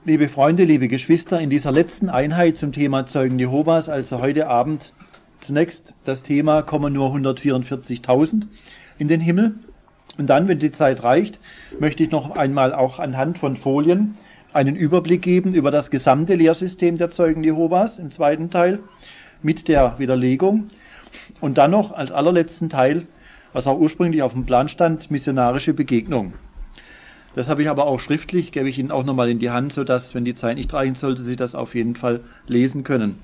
Liebe Freunde, liebe Geschwister, in dieser letzten Einheit zum Thema Zeugen Jehovas, also heute Abend zunächst das Thema, kommen nur 144.000 in den Himmel. Und dann, wenn die Zeit reicht, möchte ich noch einmal auch anhand von Folien einen Überblick geben über das gesamte Lehrsystem der Zeugen Jehovas im zweiten Teil mit der Widerlegung. Und dann noch als allerletzten Teil, was auch ursprünglich auf dem Plan stand, missionarische Begegnung. Das habe ich aber auch schriftlich, gebe ich Ihnen auch nochmal in die Hand, sodass, wenn die Zeit nicht reichen sollte, Sie das auf jeden Fall lesen können.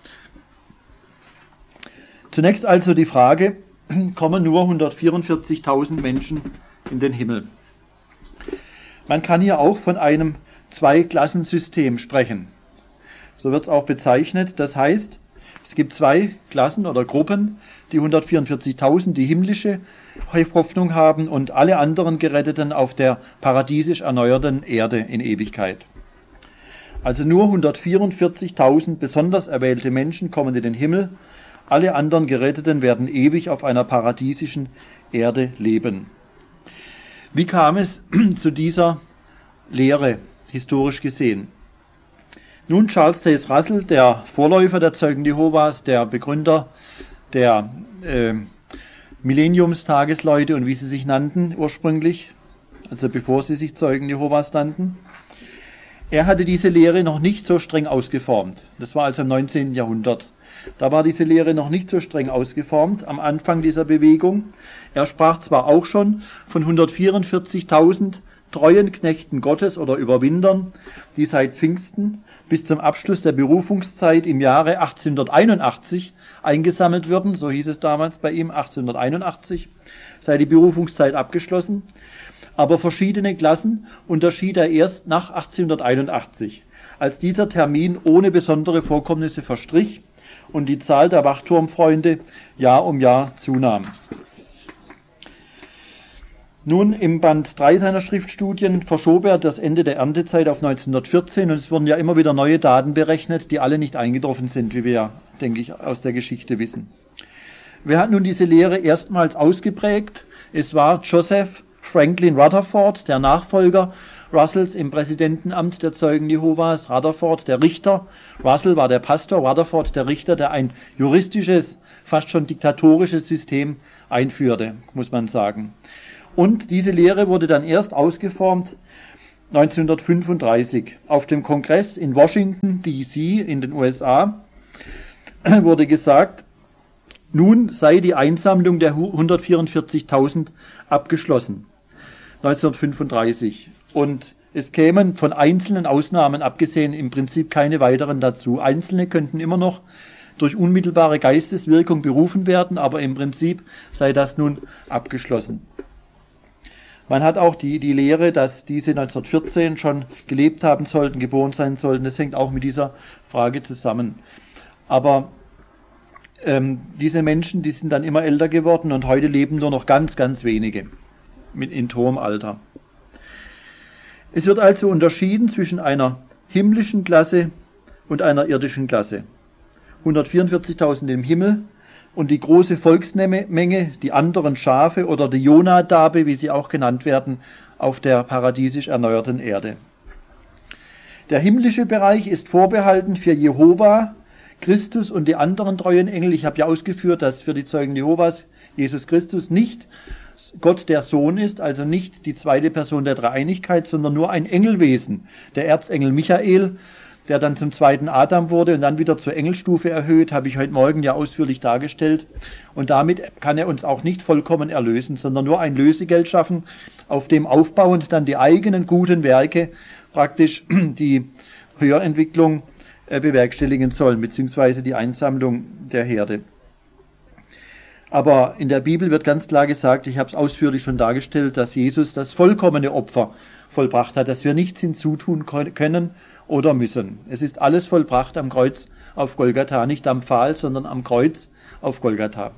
Zunächst also die Frage, kommen nur 144.000 Menschen in den Himmel? Man kann hier auch von einem Zweiklassensystem sprechen. So wird es auch bezeichnet. Das heißt, es gibt zwei Klassen oder Gruppen, die 144.000, die himmlische Hoffnung haben und alle anderen Geretteten auf der paradiesisch erneuerten Erde in Ewigkeit. Also nur 144.000 besonders erwählte Menschen kommen in den Himmel, alle anderen Geretteten werden ewig auf einer paradiesischen Erde leben. Wie kam es zu dieser Lehre, historisch gesehen? Nun, Charles Taze Russell, der Vorläufer der Zeugen Jehovas, der Begründer der Millenniumstagesleute und wie sie sich nannten ursprünglich, also bevor sie sich Zeugen Jehovas nannten. Er hatte diese Lehre noch nicht so streng ausgeformt. Das war also im 19. Jahrhundert. Da war diese Lehre noch nicht so streng ausgeformt am Anfang dieser Bewegung. Er sprach zwar auch schon von 144.000 treuen Knechten Gottes oder Überwindern, die seit Pfingsten bis zum Abschluss der Berufungszeit im Jahre 1881 eingesammelt würden, so hieß es damals bei ihm, 1881, sei die Berufungszeit abgeschlossen. Aber verschiedene Klassen unterschied er erst nach 1881, als dieser Termin ohne besondere Vorkommnisse verstrich und die Zahl der Wachturmfreunde Jahr um Jahr zunahm. Nun, im Band 3 seiner Schriftstudien verschob er das Ende der Erntezeit auf 1914 und es wurden ja immer wieder neue Daten berechnet, die alle nicht eingetroffen sind, wie wir ja, denke ich, aus der Geschichte wissen. Wer hat nun diese Lehre erstmals ausgeprägt? Es war Joseph Franklin Rutherford, der Nachfolger Russells im Präsidentenamt der Zeugen Jehovas. Rutherford, der Richter. Russell war der Pastor, Rutherford der Richter, der ein juristisches, fast schon diktatorisches System einführte, muss man sagen. Und diese Lehre wurde dann erst ausgeformt 1935. Auf dem Kongress in Washington, D.C. in den USA wurde gesagt, nun sei die Einsammlung der 144.000 abgeschlossen. 1935. Und es kämen von einzelnen Ausnahmen abgesehen im Prinzip keine weiteren dazu. Einzelne könnten immer noch durch unmittelbare Geisteswirkung berufen werden, aber im Prinzip sei das nun abgeschlossen. Man hat auch die Lehre, dass diese 1914 schon gelebt haben sollten, geboren sein sollten. Das hängt auch mit dieser Frage zusammen. Aber diese Menschen, die sind dann immer älter geworden und heute leben nur noch ganz, ganz wenige in hohem Alter. Es wird also unterschieden zwischen einer himmlischen Klasse und einer irdischen Klasse. 144.000 im Himmel und die große Volksmenge, die anderen Schafe oder die Jonadabe, wie sie auch genannt werden, auf der paradiesisch erneuerten Erde. Der himmlische Bereich ist vorbehalten für Jehova, Christus und die anderen treuen Engel. Ich habe ja ausgeführt, dass für die Zeugen Jehovas Jesus Christus nicht Gott der Sohn ist, also nicht die zweite Person der Dreieinigkeit, sondern nur ein Engelwesen, der Erzengel Michael, der dann zum zweiten Adam wurde und dann wieder zur Engelstufe erhöht, habe ich heute Morgen ja ausführlich dargestellt. Und damit kann er uns auch nicht vollkommen erlösen, sondern nur ein Lösegeld schaffen, auf dem aufbauend dann die eigenen guten Werke praktisch die Höherentwicklung bewerkstelligen sollen, beziehungsweise die Einsammlung der Herde. Aber in der Bibel wird ganz klar gesagt, ich habe es ausführlich schon dargestellt, dass Jesus das vollkommene Opfer vollbracht hat, dass wir nichts hinzutun können oder müssen. Es ist alles vollbracht am Kreuz auf Golgatha, nicht am Pfahl, sondern am Kreuz auf Golgatha.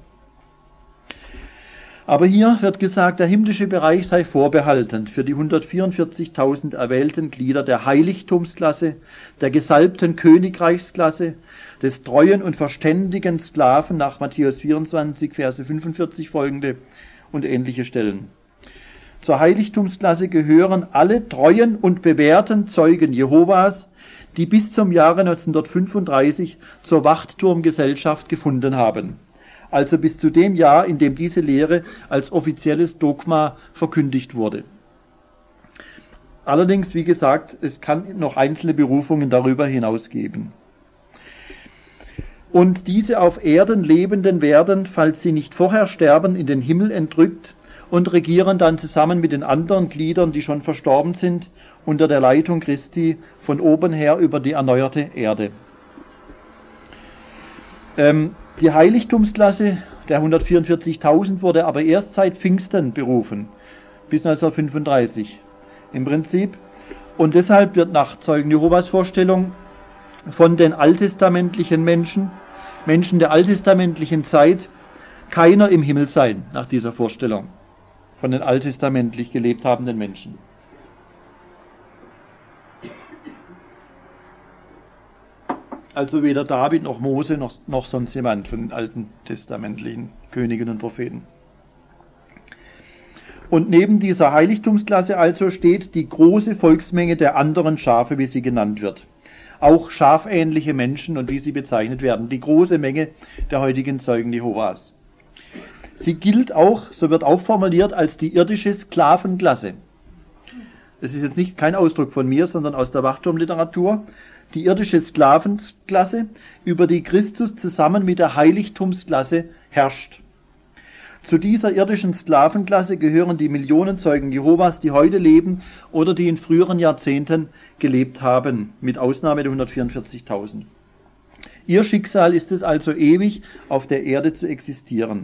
Aber hier wird gesagt, der himmlische Bereich sei vorbehalten für die 144.000 erwählten Glieder der Heiligtumsklasse, der gesalbten Königreichsklasse, des treuen und verständigen Sklaven nach Matthäus 24, Verse 45 folgende und ähnliche Stellen. Zur Heiligtumsklasse gehören alle treuen und bewährten Zeugen Jehovas, die bis zum Jahre 1935 zur Wachturmgesellschaft gefunden haben. Also bis zu dem Jahr, in dem diese Lehre als offizielles Dogma verkündigt wurde. Allerdings, wie gesagt, es kann noch einzelne Berufungen darüber hinaus geben. Und diese auf Erden Lebenden werden, falls sie nicht vorher sterben, in den Himmel entrückt und regieren dann zusammen mit den anderen Gliedern, die schon verstorben sind, unter der Leitung Christi von oben her über die erneuerte Erde. Die Heiligtumsklasse der 144.000 wurde aber erst seit Pfingsten berufen, bis 1935 im Prinzip. Und deshalb wird nach Zeugen Jehovas Vorstellung von den alttestamentlichen Menschen der alttestamentlichen Zeit, keiner im Himmel sein, nach dieser Vorstellung von den alttestamentlich gelebt habenden Menschen. Also weder David noch Mose noch sonst jemand von den alten testamentlichen Königen und Propheten. Und neben dieser Heiligtumsklasse also steht die große Volksmenge der anderen Schafe, wie sie genannt wird. Auch schafähnliche Menschen und wie sie bezeichnet werden, die große Menge der heutigen Zeugen Jehovas. Sie gilt auch, so wird auch formuliert, als die irdische Sklavenklasse. Das ist jetzt kein Ausdruck von mir, sondern aus der Wachturmliteratur. Die irdische Sklavenklasse, über die Christus zusammen mit der Heiligtumsklasse herrscht. Zu dieser irdischen Sklavenklasse gehören die Millionen Zeugen Jehovas, die heute leben oder die in früheren Jahrzehnten gelebt haben, mit Ausnahme der 144.000. Ihr Schicksal ist es also, ewig auf der Erde zu existieren.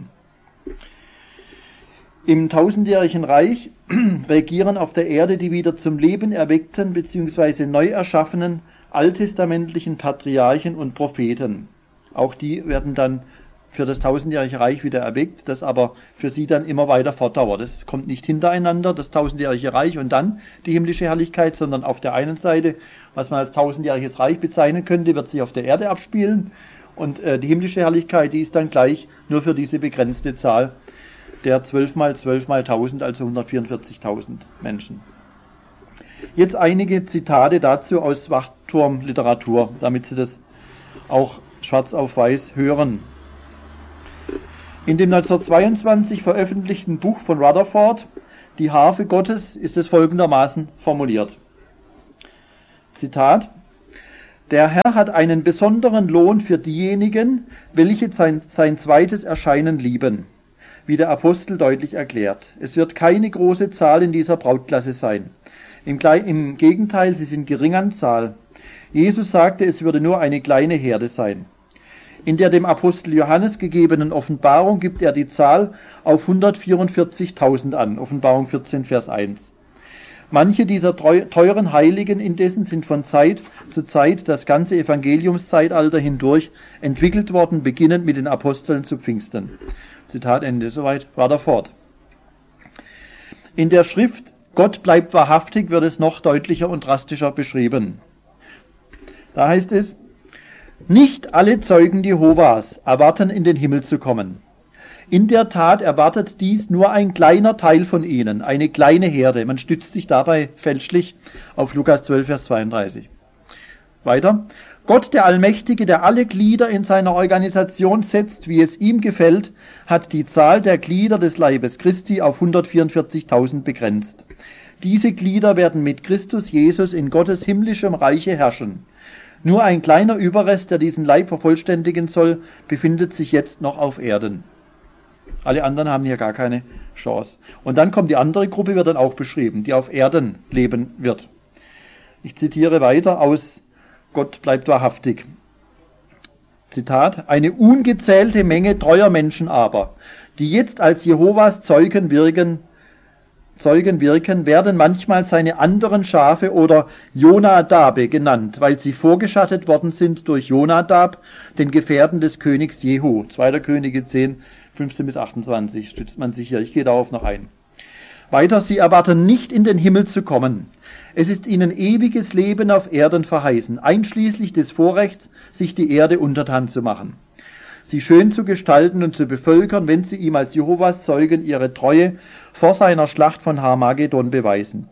Im tausendjährigen Reich regieren auf der Erde die wieder zum Leben erweckten bzw. neu erschaffenen alttestamentlichen Patriarchen und Propheten. Auch die werden dann für das tausendjährige Reich wieder erweckt, das aber für sie dann immer weiter fortdauert. Das kommt nicht hintereinander, das tausendjährige Reich und dann die himmlische Herrlichkeit, sondern auf der einen Seite, was man als tausendjähriges Reich bezeichnen könnte, wird sich auf der Erde abspielen und die himmlische Herrlichkeit, die ist dann gleich nur für diese begrenzte Zahl der 12 mal 12 mal 1000, also 144.000 Menschen. Jetzt einige Zitate dazu aus Wachturmliteratur, damit Sie das auch schwarz auf weiß hören. In dem 1922 veröffentlichten Buch von Rutherford, Die Harfe Gottes, ist es folgendermaßen formuliert. Zitat: Der Herr hat einen besonderen Lohn für diejenigen, welche sein zweites Erscheinen lieben, wie der Apostel deutlich erklärt. Es wird keine große Zahl in dieser Brautklasse sein. Im Gegenteil, sie sind gering an Zahl. Jesus sagte, es würde nur eine kleine Herde sein. In der dem Apostel Johannes gegebenen Offenbarung gibt er die Zahl auf 144.000 an, Offenbarung 14, Vers 1. Manche dieser teuren Heiligen indessen sind von Zeit zu Zeit das ganze Evangeliumszeitalter hindurch entwickelt worden, beginnend mit den Aposteln zu Pfingsten. Zitat Ende, soweit Rutherford. In der Schrift Gott bleibt wahrhaftig wird es noch deutlicher und drastischer beschrieben. Da heißt es: Nicht alle Zeugen Jehovas erwarten, in den Himmel zu kommen. In der Tat erwartet dies nur ein kleiner Teil von ihnen, eine kleine Herde. Man stützt sich dabei fälschlich auf Lukas 12, Vers 32. Weiter. Gott, der Allmächtige, der alle Glieder in seiner Organisation setzt, wie es ihm gefällt, hat die Zahl der Glieder des Leibes Christi auf 144.000 begrenzt. Diese Glieder werden mit Christus Jesus in Gottes himmlischem Reiche herrschen. Nur ein kleiner Überrest, der diesen Leib vervollständigen soll, befindet sich jetzt noch auf Erden. Alle anderen haben hier gar keine Chance. Und dann kommt die andere Gruppe, wird dann auch beschrieben, die auf Erden leben wird. Ich zitiere weiter aus Gott bleibt wahrhaftig. Zitat: Eine ungezählte Menge treuer Menschen aber, die jetzt als Jehovas Zeugen wirken, werden manchmal seine anderen Schafe oder Jonadabe genannt, weil sie vorgeschattet worden sind durch Jonadab, den Gefährten des Königs Jehu. 2. Könige 10, 15 bis 28 stützt man sich hier. Ich gehe darauf noch ein. Weiter, sie erwarten nicht in den Himmel zu kommen. Es ist ihnen ewiges Leben auf Erden verheißen, einschließlich des Vorrechts, sich die Erde untertan zu machen. sie schön zu gestalten und zu bevölkern, wenn sie ihm als Jehovas Zeugen ihre Treue vor seiner Schlacht von Harmagedon beweisen.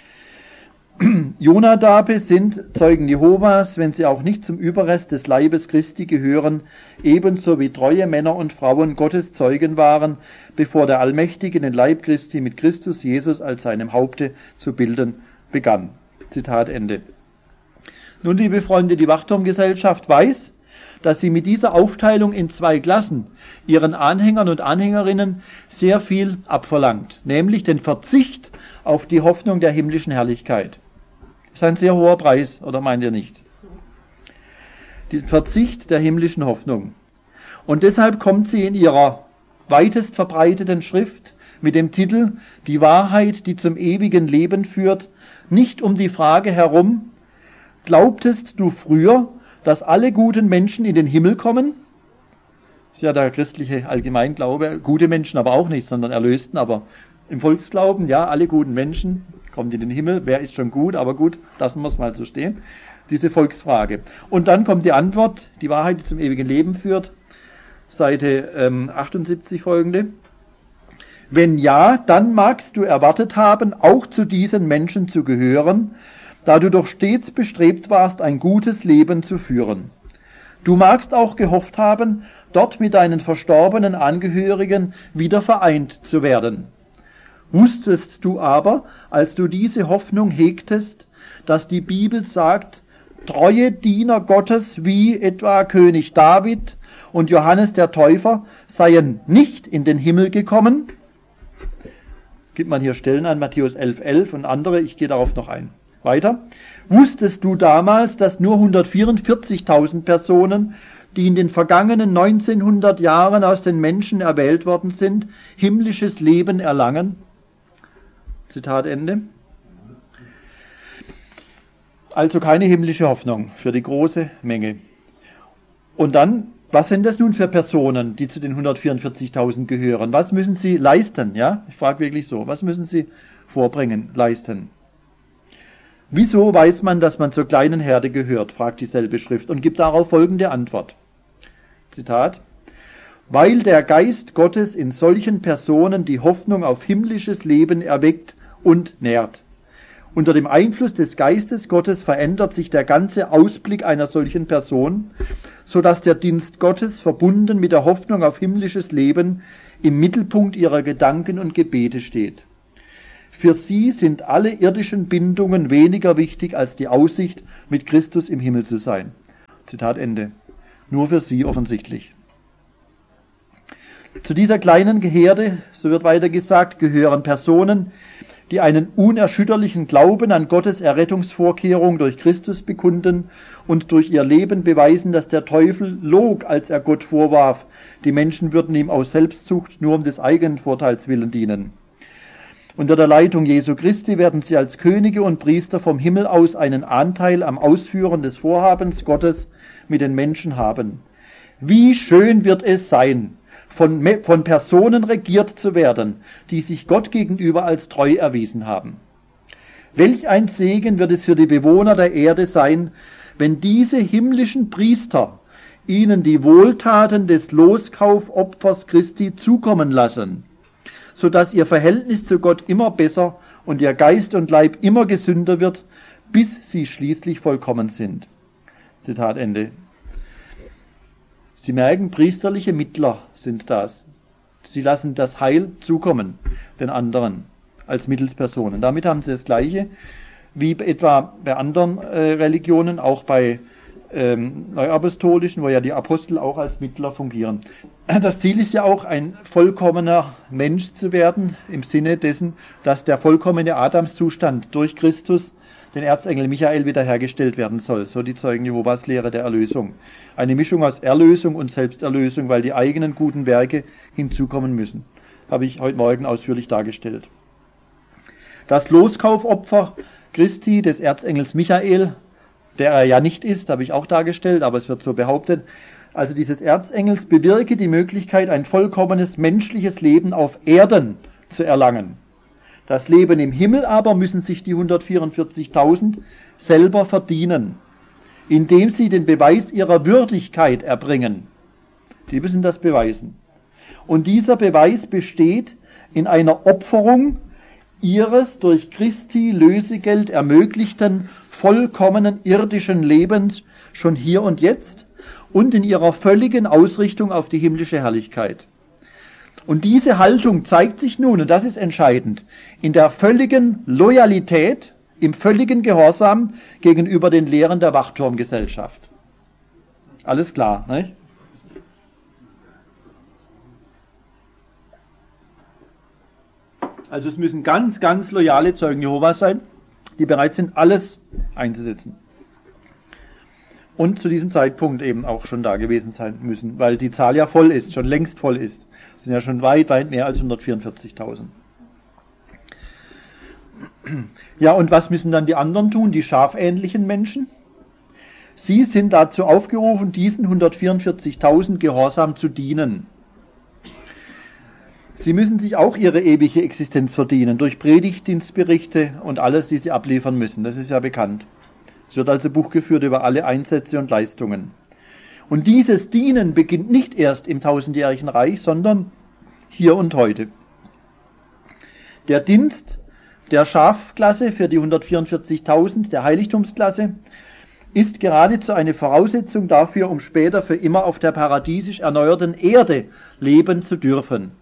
Jonadabe sind Zeugen Jehovas, wenn sie auch nicht zum Überrest des Leibes Christi gehören, ebenso wie treue Männer und Frauen Gottes Zeugen waren, bevor der Allmächtige den Leib Christi mit Christus Jesus als seinem Haupte zu bilden begann. Zitat Ende. Nun, liebe Freunde, die Wachturmgesellschaft weiß, dass sie mit dieser Aufteilung in 2 Klassen ihren Anhängern und Anhängerinnen sehr viel abverlangt, nämlich den Verzicht auf die Hoffnung der himmlischen Herrlichkeit. Das ist ein sehr hoher Preis, oder meint ihr nicht? Den Verzicht der himmlischen Hoffnung. Und deshalb kommt sie in ihrer weitest verbreiteten Schrift mit dem Titel Die Wahrheit, die zum ewigen Leben führt, nicht um die Frage herum: Glaubtest du früher, dass alle guten Menschen in den Himmel kommen? Das ist ja der christliche Allgemeinglaube, gute Menschen aber auch nicht, sondern Erlösten, aber im Volksglauben, ja, alle guten Menschen kommen in den Himmel, wer ist schon gut, aber gut, lassen wir es mal so stehen, diese Volksfrage. Und dann kommt die Antwort, die Wahrheit, die zum ewigen Leben führt, Seite 78 folgende. Wenn ja, dann magst du erwartet haben, auch zu diesen Menschen zu gehören, da du doch stets bestrebt warst, ein gutes Leben zu führen. Du magst auch gehofft haben, dort mit deinen verstorbenen Angehörigen wieder vereint zu werden. Wusstest du aber, als du diese Hoffnung hegtest, dass die Bibel sagt, treue Diener Gottes wie etwa König David und Johannes der Täufer seien nicht in den Himmel gekommen? Gibt man hier Stellen an, Matthäus 11,11 und andere, ich gehe darauf noch ein. Weiter. Wusstest du damals, dass nur 144.000 Personen, die in den vergangenen 1900 Jahren aus den Menschen erwählt worden sind, himmlisches Leben erlangen? Zitat Ende. Also keine himmlische Hoffnung für die große Menge. Und dann, was sind das nun für Personen, die zu den 144.000 gehören? Was müssen sie leisten? Ja, ich frage wirklich so. Was müssen sie vorbringen, leisten? Wieso weiß man, dass man zur kleinen Herde gehört, fragt dieselbe Schrift und gibt darauf folgende Antwort. Zitat. Weil der Geist Gottes in solchen Personen die Hoffnung auf himmlisches Leben erweckt und nährt. Unter dem Einfluss des Geistes Gottes verändert sich der ganze Ausblick einer solchen Person, so dass der Dienst Gottes, verbunden mit der Hoffnung auf himmlisches Leben, im Mittelpunkt ihrer Gedanken und Gebete steht. Für sie sind alle irdischen Bindungen weniger wichtig als die Aussicht, mit Christus im Himmel zu sein. Zitat Ende. Nur für sie offensichtlich. Zu dieser kleinen Herde, so wird weiter gesagt, gehören Personen, die einen unerschütterlichen Glauben an Gottes Errettungsvorkehrung durch Christus bekunden und durch ihr Leben beweisen, dass der Teufel log, als er Gott vorwarf, die Menschen würden ihm aus Selbstsucht nur um des eigenen Vorteils willen dienen. Unter der Leitung Jesu Christi werden sie als Könige und Priester vom Himmel aus einen Anteil am Ausführen des Vorhabens Gottes mit den Menschen haben. Wie schön wird es sein, von Personen regiert zu werden, die sich Gott gegenüber als treu erwiesen haben. Welch ein Segen wird es für die Bewohner der Erde sein, wenn diese himmlischen Priester ihnen die Wohltaten des Loskaufopfers Christi zukommen lassen, so dass ihr Verhältnis zu Gott immer besser und ihr Geist und Leib immer gesünder wird, bis sie schließlich vollkommen sind. Zitat Ende. Sie merken, priesterliche Mittler sind das. Sie lassen das Heil zukommen, den anderen, als Mittelspersonen. Damit haben sie das Gleiche wie etwa bei anderen Religionen, auch bei Neuapostolischen, wo ja die Apostel auch als Mittler fungieren. Das Ziel ist ja auch, ein vollkommener Mensch zu werden, im Sinne dessen, dass der vollkommene Adamszustand durch Christus, den Erzengel Michael, wiederhergestellt werden soll. So die Zeugen Jehovas Lehre der Erlösung. Eine Mischung aus Erlösung und Selbsterlösung, weil die eigenen guten Werke hinzukommen müssen. Habe ich heute Morgen ausführlich dargestellt. Das Loskaufopfer Christi, des Erzengels Michael, der er ja nicht ist, habe ich auch dargestellt, aber es wird so behauptet. Also dieses Erzengels bewirke die Möglichkeit, ein vollkommenes menschliches Leben auf Erden zu erlangen. Das Leben im Himmel aber müssen sich die 144.000 selber verdienen, indem sie den Beweis ihrer Würdigkeit erbringen. Die müssen das beweisen. Und dieser Beweis besteht in einer Opferung ihres durch Christi Lösegeld ermöglichten vollkommenen irdischen Lebens schon hier und jetzt und in ihrer völligen Ausrichtung auf die himmlische Herrlichkeit. Und diese Haltung zeigt sich nun, und das ist entscheidend, in der völligen Loyalität, im völligen Gehorsam gegenüber den Lehren der Wachturmgesellschaft. Alles klar, nicht? Also es müssen ganz, ganz loyale Zeugen Jehovas sein, die bereit sind, alles einzusetzen. Und zu diesem Zeitpunkt eben auch schon da gewesen sein müssen, weil die Zahl ja voll ist, schon längst voll ist. Es sind ja schon weit, weit mehr als 144.000. Ja, und was müssen dann die anderen tun, die schafähnlichen Menschen? Sie sind dazu aufgerufen, diesen 144.000 gehorsam zu dienen. Sie müssen sich auch ihre ewige Existenz verdienen, durch Predigtdienstberichte und alles, die sie abliefern müssen. Das ist ja bekannt. Es wird also Buch geführt über alle Einsätze und Leistungen. Und dieses Dienen beginnt nicht erst im tausendjährigen Reich, sondern hier und heute. Der Dienst der Schafklasse für die 144.000, der Heiligtumsklasse, ist geradezu eine Voraussetzung dafür, um später für immer auf der paradiesisch erneuerten Erde leben zu dürfen.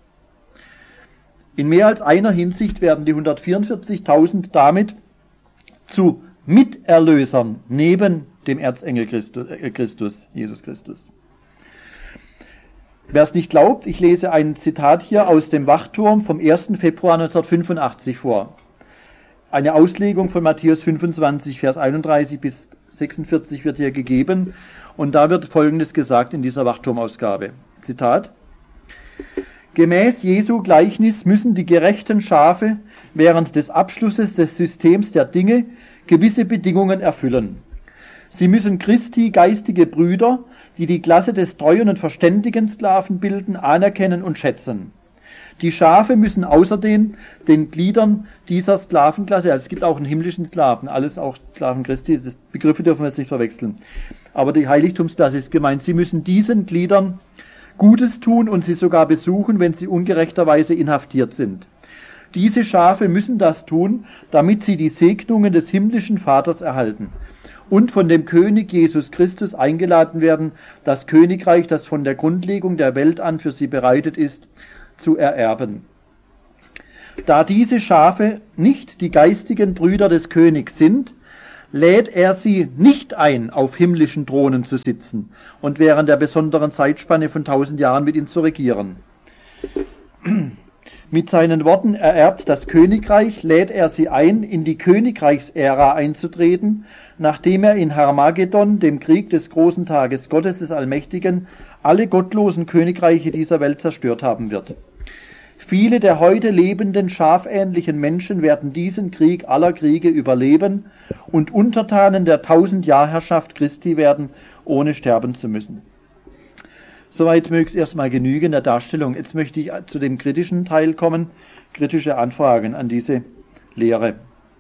In mehr als einer Hinsicht werden die 144.000 damit zu Miterlösern neben dem Erzengel Christus, Jesus Christus. Wer es nicht glaubt, ich lese ein Zitat hier aus dem Wachturm vom 1. Februar 1985 vor. Eine Auslegung von Matthäus 25, Vers 31 bis 46 wird hier gegeben und da wird Folgendes gesagt in dieser Wachturmausgabe. Zitat: Gemäß Jesu Gleichnis müssen die gerechten Schafe während des Abschlusses des Systems der Dinge gewisse Bedingungen erfüllen. Sie müssen Christi geistige Brüder, die die Klasse des treuen und verständigen Sklaven bilden, anerkennen und schätzen. Die Schafe müssen außerdem den Gliedern dieser Sklavenklasse, also es gibt auch einen himmlischen Sklaven, alles auch Sklaven Christi, das Begriffe dürfen wir jetzt nicht verwechseln, aber die Heiligtumsklasse ist gemeint, sie müssen diesen Gliedern Gutes tun und sie sogar besuchen, wenn sie ungerechterweise inhaftiert sind. Diese Schafe müssen das tun, damit sie die Segnungen des himmlischen Vaters erhalten und von dem König Jesus Christus eingeladen werden, das Königreich, das von der Grundlegung der Welt an für sie bereitet ist, zu ererben. Da diese Schafe nicht die geistigen Brüder des Königs sind, lädt er sie nicht ein, auf himmlischen Thronen zu sitzen und während der besonderen Zeitspanne von 1000 Jahren mit ihnen zu regieren. Mit seinen Worten ererbt das Königreich, lädt er sie ein, in die Königreichsära einzutreten, nachdem er in Harmagedon, dem Krieg des großen Tages Gottes des Allmächtigen, alle gottlosen Königreiche dieser Welt zerstört haben wird. Viele der heute lebenden schafähnlichen Menschen werden diesen Krieg aller Kriege überleben und Untertanen der 1000-Jahr-Herrschaft Christi werden, ohne sterben zu müssen. Soweit möge es erstmal genügen der Darstellung. Jetzt möchte ich zu dem kritischen Teil kommen, kritische Anfragen an diese Lehre.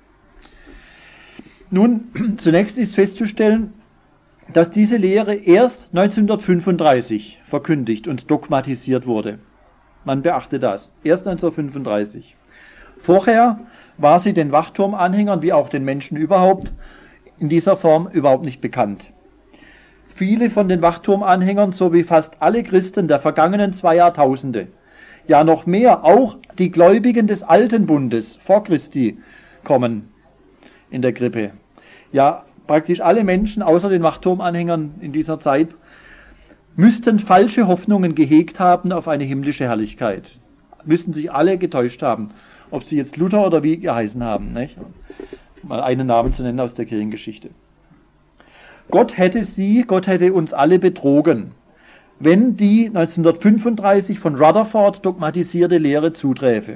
Nun, zunächst ist festzustellen, dass diese Lehre erst 1935 verkündigt und dogmatisiert wurde. Man beachte das. Erst 1935. Vorher war sie den Wachturmanhängern wie auch den Menschen überhaupt in dieser Form überhaupt nicht bekannt. Viele von den Wachturmanhängern, so wie fast alle Christen der vergangenen 2 Jahrtausende, ja noch mehr, auch die Gläubigen des Alten Bundes vor Christi kommen in der Krippe. Ja, praktisch alle Menschen außer den Wachturmanhängern in dieser Zeit müssten falsche Hoffnungen gehegt haben auf eine himmlische Herrlichkeit. Müssten sich alle getäuscht haben, ob sie jetzt Luther oder wie geheißen haben, nicht? Mal einen Namen zu nennen aus der Kirchengeschichte. Gott hätte uns alle betrogen, wenn die 1935 von Rutherford dogmatisierte Lehre zuträfe.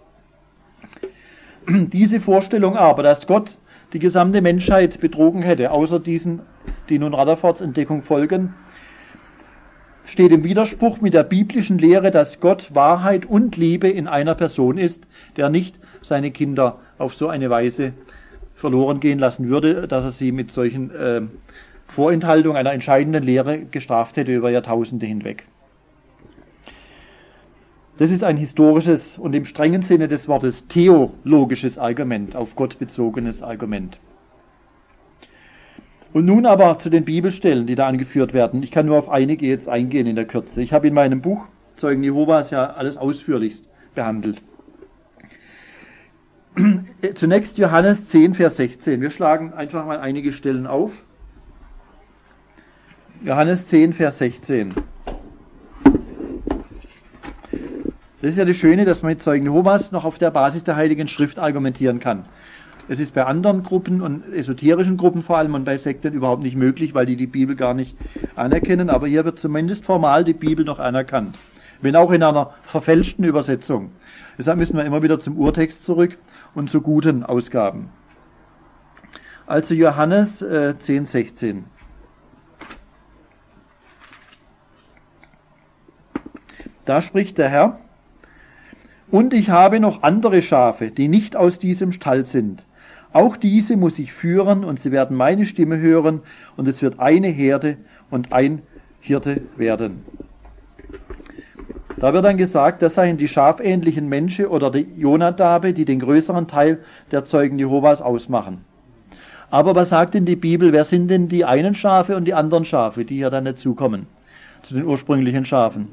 Diese Vorstellung aber, dass Gott die gesamte Menschheit betrogen hätte, außer diesen, die nun Rutherfords Entdeckung folgen, steht im Widerspruch mit der biblischen Lehre, dass Gott Wahrheit und Liebe in einer Person ist, der nicht seine Kinder auf so eine Weise verloren gehen lassen würde, dass er sie mit solchen Vorenthaltungen einer entscheidenden Lehre gestraft hätte über Jahrtausende hinweg. Das ist ein historisches und im strengen Sinne des Wortes theologisches Argument, auf Gott bezogenes Argument. Und nun aber zu den Bibelstellen, die da angeführt werden. Ich kann nur auf einige jetzt eingehen in der Kürze. Ich habe in meinem Buch Zeugen Jehovas ja alles ausführlichst behandelt. Zunächst Johannes 10, Vers 16. Wir schlagen einfach mal einige Stellen auf. Johannes 10, Vers 16. Das ist ja das Schöne, dass man mit Zeugen Jehovas noch auf der Basis der Heiligen Schrift argumentieren kann. Es ist bei anderen Gruppen und esoterischen Gruppen vor allem und bei Sekten überhaupt nicht möglich, weil die Bibel gar nicht anerkennen. Aber hier wird zumindest formal die Bibel noch anerkannt, wenn auch in einer verfälschten Übersetzung. Deshalb müssen wir immer wieder zum Urtext zurück und zu guten Ausgaben. Also Johannes 10, 16. Da spricht der Herr: Und ich habe noch andere Schafe, die nicht aus diesem Stall sind. Auch diese muss ich führen, und sie werden meine Stimme hören, und es wird eine Herde und ein Hirte werden. Da wird dann gesagt, das seien die schafähnlichen Menschen oder die Jonadabe, die den größeren Teil der Zeugen Jehovas ausmachen. Aber was sagt denn die Bibel, wer sind denn die einen Schafe und die anderen Schafe, die hier dann dazukommen, zu den ursprünglichen Schafen?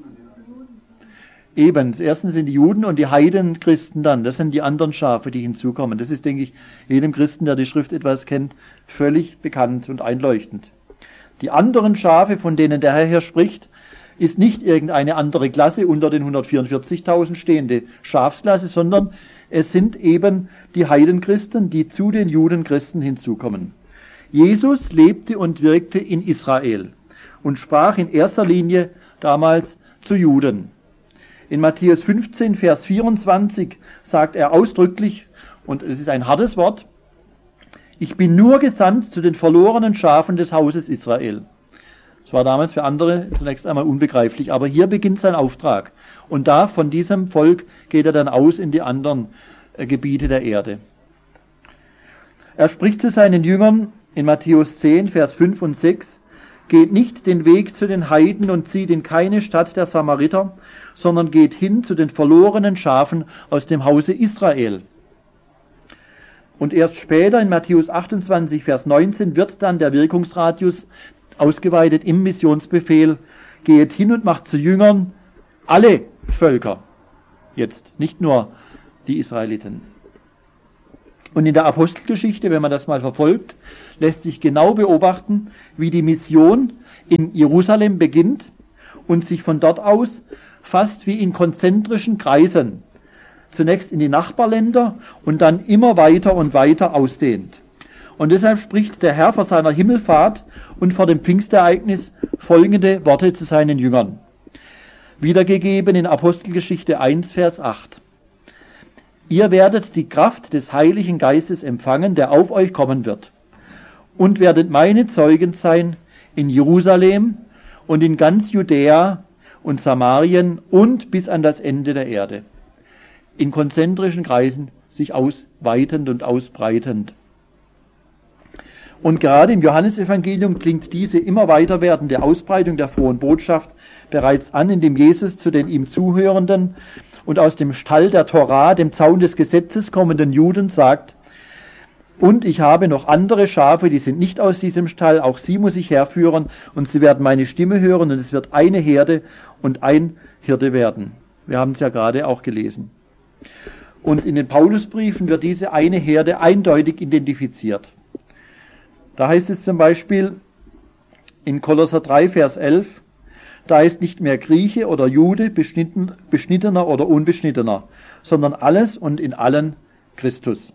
Eben, das erste sind die Juden und die Heidenchristen dann, das sind die anderen Schafe, die hinzukommen. Das ist, denke ich, jedem Christen, der die Schrift etwas kennt, völlig bekannt und einleuchtend. Die anderen Schafe, von denen der Herr hier spricht, ist nicht irgendeine andere Klasse unter den 144.000 stehende Schafsklasse, sondern es sind eben die Heidenchristen, die zu den Judenchristen hinzukommen. Jesus lebte und wirkte in Israel und sprach in erster Linie damals zu Juden. In Matthäus 15, Vers 24 sagt er ausdrücklich, und es ist ein hartes Wort: Ich bin nur gesandt zu den verlorenen Schafen des Hauses Israel. Das war damals für andere zunächst einmal unbegreiflich, aber hier beginnt sein Auftrag. Und da von diesem Volk geht er dann aus in die anderen Gebiete der Erde. Er spricht zu seinen Jüngern in Matthäus 10, Vers 5 und 6: Geht nicht den Weg zu den Heiden und zieht in keine Stadt der Samariter, sondern geht hin zu den verlorenen Schafen aus dem Hause Israel. Und erst später in Matthäus 28, Vers 19 wird dann der Wirkungsradius ausgeweitet im Missionsbefehl: Geht hin und macht zu Jüngern alle Völker. Jetzt, nicht nur die Israeliten. Und in der Apostelgeschichte, wenn man das mal verfolgt, lässt sich genau beobachten, wie die Mission in Jerusalem beginnt und sich von dort aus fast wie in konzentrischen Kreisen zunächst in die Nachbarländer und dann immer weiter und weiter ausdehnt. Und deshalb spricht der Herr vor seiner Himmelfahrt und vor dem Pfingstereignis folgende Worte zu seinen Jüngern. Wiedergegeben in Apostelgeschichte 1, Vers 8. Ihr werdet die Kraft des Heiligen Geistes empfangen, der auf euch kommen wird, und werdet meine Zeugen sein in Jerusalem und in ganz Judäa und Samarien und bis an das Ende der Erde. In konzentrischen Kreisen sich ausweitend und ausbreitend. Und gerade im Johannesevangelium klingt diese immer weiter werdende Ausbreitung der frohen Botschaft bereits an, indem Jesus zu den ihm Zuhörenden und aus dem Stall der Torah, dem Zaun des Gesetzes kommenden Juden sagt: Und ich habe noch andere Schafe, die sind nicht aus diesem Stall, auch sie muss ich herführen, und sie werden meine Stimme hören, und es wird eine Herde und ein Hirte werden. Wir haben es ja gerade auch gelesen. Und in den Paulusbriefen wird diese eine Herde eindeutig identifiziert. Da heißt es zum Beispiel in Kolosser 3, Vers 11, da ist nicht mehr Grieche oder Jude, Beschnittener oder Unbeschnittener, sondern alles und in allen Christus.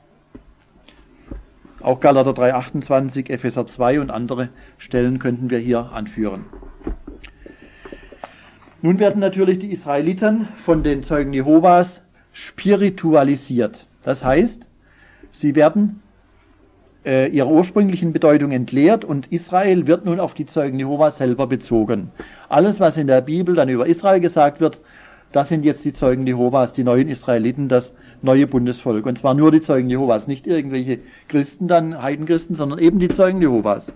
Auch Galater 3, 28, Epheser 2 und andere Stellen könnten wir hier anführen. Nun werden natürlich die Israeliten von den Zeugen Jehovas spiritualisiert. Das heißt, sie werden ihrer ursprünglichen Bedeutung entleert und Israel wird nun auf die Zeugen Jehovas selber bezogen. Alles, was in der Bibel dann über Israel gesagt wird, das sind jetzt die Zeugen Jehovas, die neuen Israeliten, das neue Bundesvolk. Und zwar nur die Zeugen Jehovas, nicht irgendwelche Christen dann, Heidenchristen, sondern eben die Zeugen Jehovas.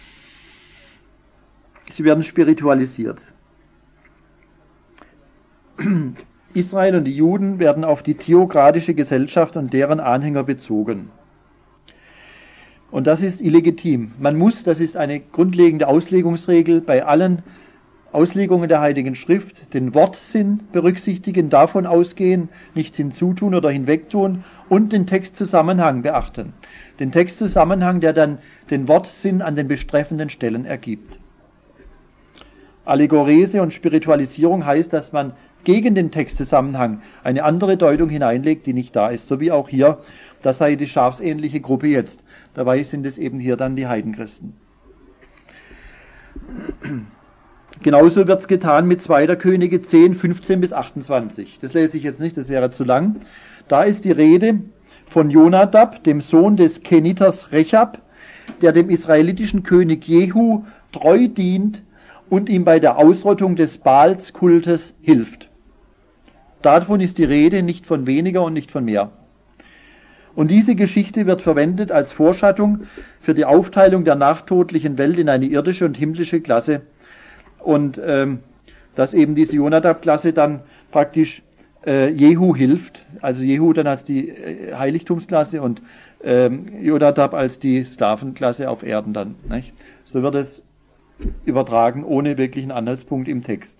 Sie werden spiritualisiert. Israel und die Juden werden auf die theokratische Gesellschaft und deren Anhänger bezogen. Und das ist illegitim. Man muss, das ist eine grundlegende Auslegungsregel, bei allen Auslegungen der Heiligen Schrift den Wortsinn berücksichtigen, davon ausgehen, nichts hinzutun oder hinwegtun und den Textzusammenhang beachten. Den Textzusammenhang, der dann den Wortsinn an den betreffenden Stellen ergibt. Allegorese und Spiritualisierung heißt, dass man gegen den Textzusammenhang eine andere Deutung hineinlegt, die nicht da ist. So wie auch hier, das sei die schafsähnliche Gruppe jetzt. Dabei sind es eben hier dann die Heidenchristen. Genauso wird es getan mit 2. Könige 10, 15 bis 28. Das lese ich jetzt nicht, das wäre zu lang. Da ist die Rede von Jonadab, dem Sohn des Keniters Rechab, der dem israelitischen König Jehu treu dient und ihm bei der Ausrottung des Baalskultes hilft. Davon ist die Rede, nicht von weniger und nicht von mehr. Und diese Geschichte wird verwendet als Vorschattung für die Aufteilung der nachtodlichen Welt in eine irdische und himmlische Klasse. Und dass eben diese Jonadab-Klasse dann praktisch Jehu hilft, also Jehu dann als die Heiligtumsklasse und Jonadab als die Sklavenklasse auf Erden dann. Nicht? So wird es übertragen, ohne wirklichen Anhaltspunkt im Text.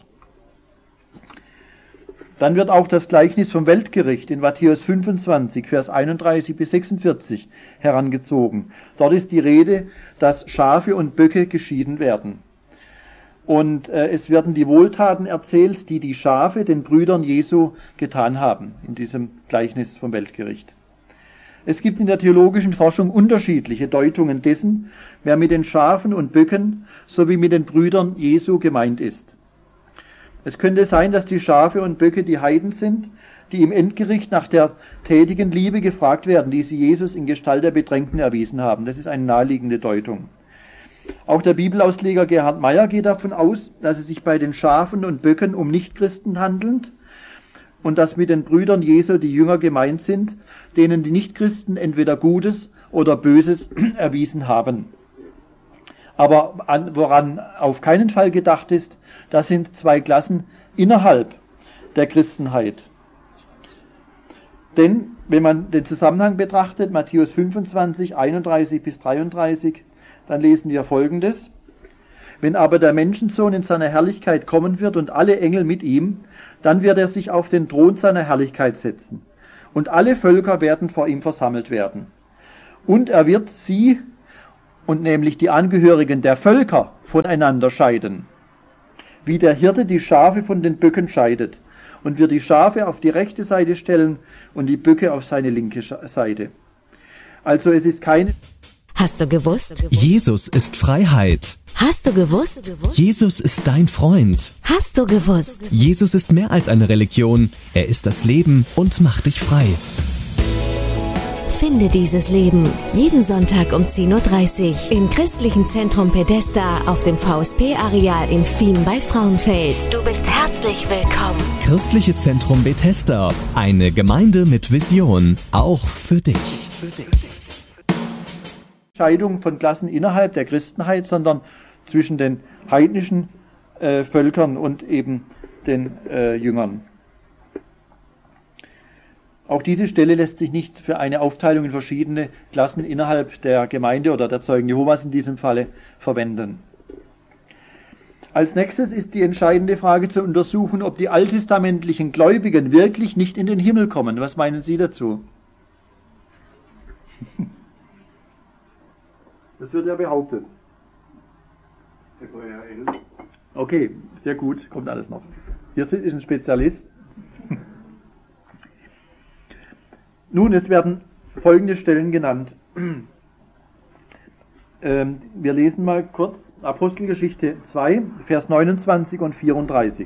Dann wird auch das Gleichnis vom Weltgericht in Matthäus 25, Vers 31 bis 46 herangezogen. Dort ist die Rede, dass Schafe und Böcke geschieden werden. Und es werden die Wohltaten erzählt, die die Schafe den Brüdern Jesu getan haben, in diesem Gleichnis vom Weltgericht. Es gibt in der theologischen Forschung unterschiedliche Deutungen dessen, wer mit den Schafen und Böcken sowie mit den Brüdern Jesu gemeint ist. Es könnte sein, dass die Schafe und Böcke die Heiden sind, die im Endgericht nach der tätigen Liebe gefragt werden, die sie Jesus in Gestalt der Bedrängten erwiesen haben. Das ist eine naheliegende Deutung. Auch der Bibelausleger Gerhard Meyer geht davon aus, dass es sich bei den Schafen und Böcken um Nichtchristen handelt und dass mit den Brüdern Jesu die Jünger gemeint sind, denen die Nichtchristen entweder Gutes oder Böses erwiesen haben. Aber woran auf keinen Fall gedacht ist, das sind zwei Klassen innerhalb der Christenheit. Denn wenn man den Zusammenhang betrachtet, Matthäus 25, 31 bis 33, dann lesen wir Folgendes. Wenn aber der Menschensohn in seiner Herrlichkeit kommen wird und alle Engel mit ihm, dann wird er sich auf den Thron seiner Herrlichkeit setzen. Und alle Völker werden vor ihm versammelt werden. Und er wird sie, und nämlich die Angehörigen der Völker, voneinander scheiden. Wie der Hirte die Schafe von den Böcken scheidet. Und wird die Schafe auf die rechte Seite stellen und die Böcke auf seine linke Seite. Also es ist keine... Hast du gewusst? Jesus ist Freiheit. Hast du gewusst? Jesus ist dein Freund. Hast du gewusst? Jesus ist mehr als eine Religion. Er ist das Leben und macht dich frei. Finde dieses Leben jeden Sonntag um 10.30 Uhr im Christlichen Zentrum Pedesta auf dem VSP-Areal in Fien bei Frauenfeld. Du bist herzlich willkommen. Christliches Zentrum Bethesda. Eine Gemeinde mit Vision. Auch für dich. Scheidung von Klassen innerhalb der Christenheit, sondern zwischen den heidnischen Völkern und eben den Jüngern. Auch diese Stelle lässt sich nicht für eine Aufteilung in verschiedene Klassen innerhalb der Gemeinde oder der Zeugen Jehovas in diesem Falle verwenden. Als nächstes ist die entscheidende Frage zu untersuchen, ob die alttestamentlichen Gläubigen wirklich nicht in den Himmel kommen. Was meinen Sie dazu? Das wird ja behauptet. Hebräer 11. Okay, sehr gut, kommt alles noch. Hier ist ein Spezialist. Nun, es werden folgende Stellen genannt. Wir lesen mal kurz Apostelgeschichte 2, Vers 29 und 34.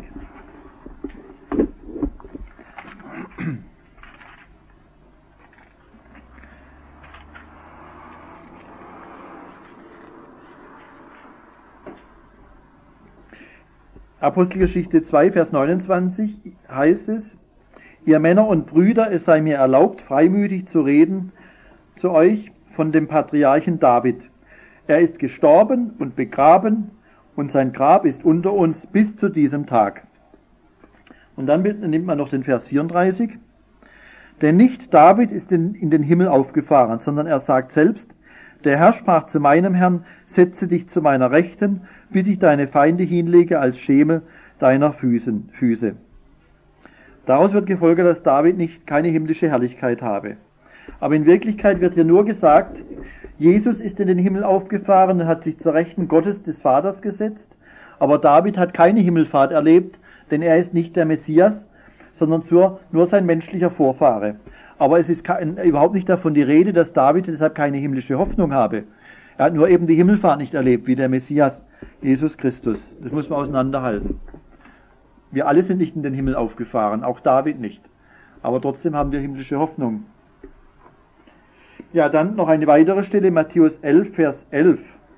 Apostelgeschichte 2, Vers 29 heißt es: Ihr Männer und Brüder, es sei mir erlaubt, freimütig zu reden zu euch von dem Patriarchen David. Er ist gestorben und begraben und sein Grab ist unter uns bis zu diesem Tag. Und dann nimmt man noch den Vers 34. Denn nicht David ist in den Himmel aufgefahren, sondern er sagt selbst, der Herr sprach zu meinem Herrn, setze dich zu meiner Rechten, bis ich deine Feinde hinlege als Schemel deiner Füße. Daraus wird gefolgert, dass David keine himmlische Herrlichkeit habe. Aber in Wirklichkeit wird hier nur gesagt, Jesus ist in den Himmel aufgefahren und hat sich zur Rechten Gottes des Vaters gesetzt, aber David hat keine Himmelfahrt erlebt, denn er ist nicht der Messias, sondern nur sein menschlicher Vorfahre. Aber es ist überhaupt nicht davon die Rede, dass David deshalb keine himmlische Hoffnung habe. Er hat nur eben die Himmelfahrt nicht erlebt, wie der Messias, Jesus Christus. Das muss man auseinanderhalten. Wir alle sind nicht in den Himmel aufgefahren, auch David nicht. Aber trotzdem haben wir himmlische Hoffnung. Ja, dann noch eine weitere Stelle, Matthäus 11, Vers 11.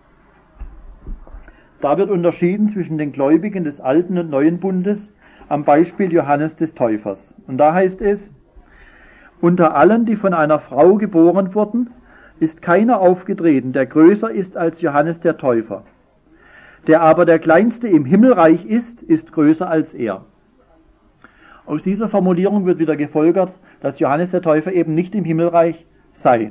Da wird unterschieden zwischen den Gläubigen des Alten und Neuen Bundes am Beispiel Johannes des Täufers. Und da heißt es, unter allen, die von einer Frau geboren wurden, ist keiner aufgetreten, der größer ist als Johannes der Täufer. Der aber der Kleinste im Himmelreich ist größer als er. Aus dieser Formulierung wird wieder gefolgert, dass Johannes der Täufer eben nicht im Himmelreich sei.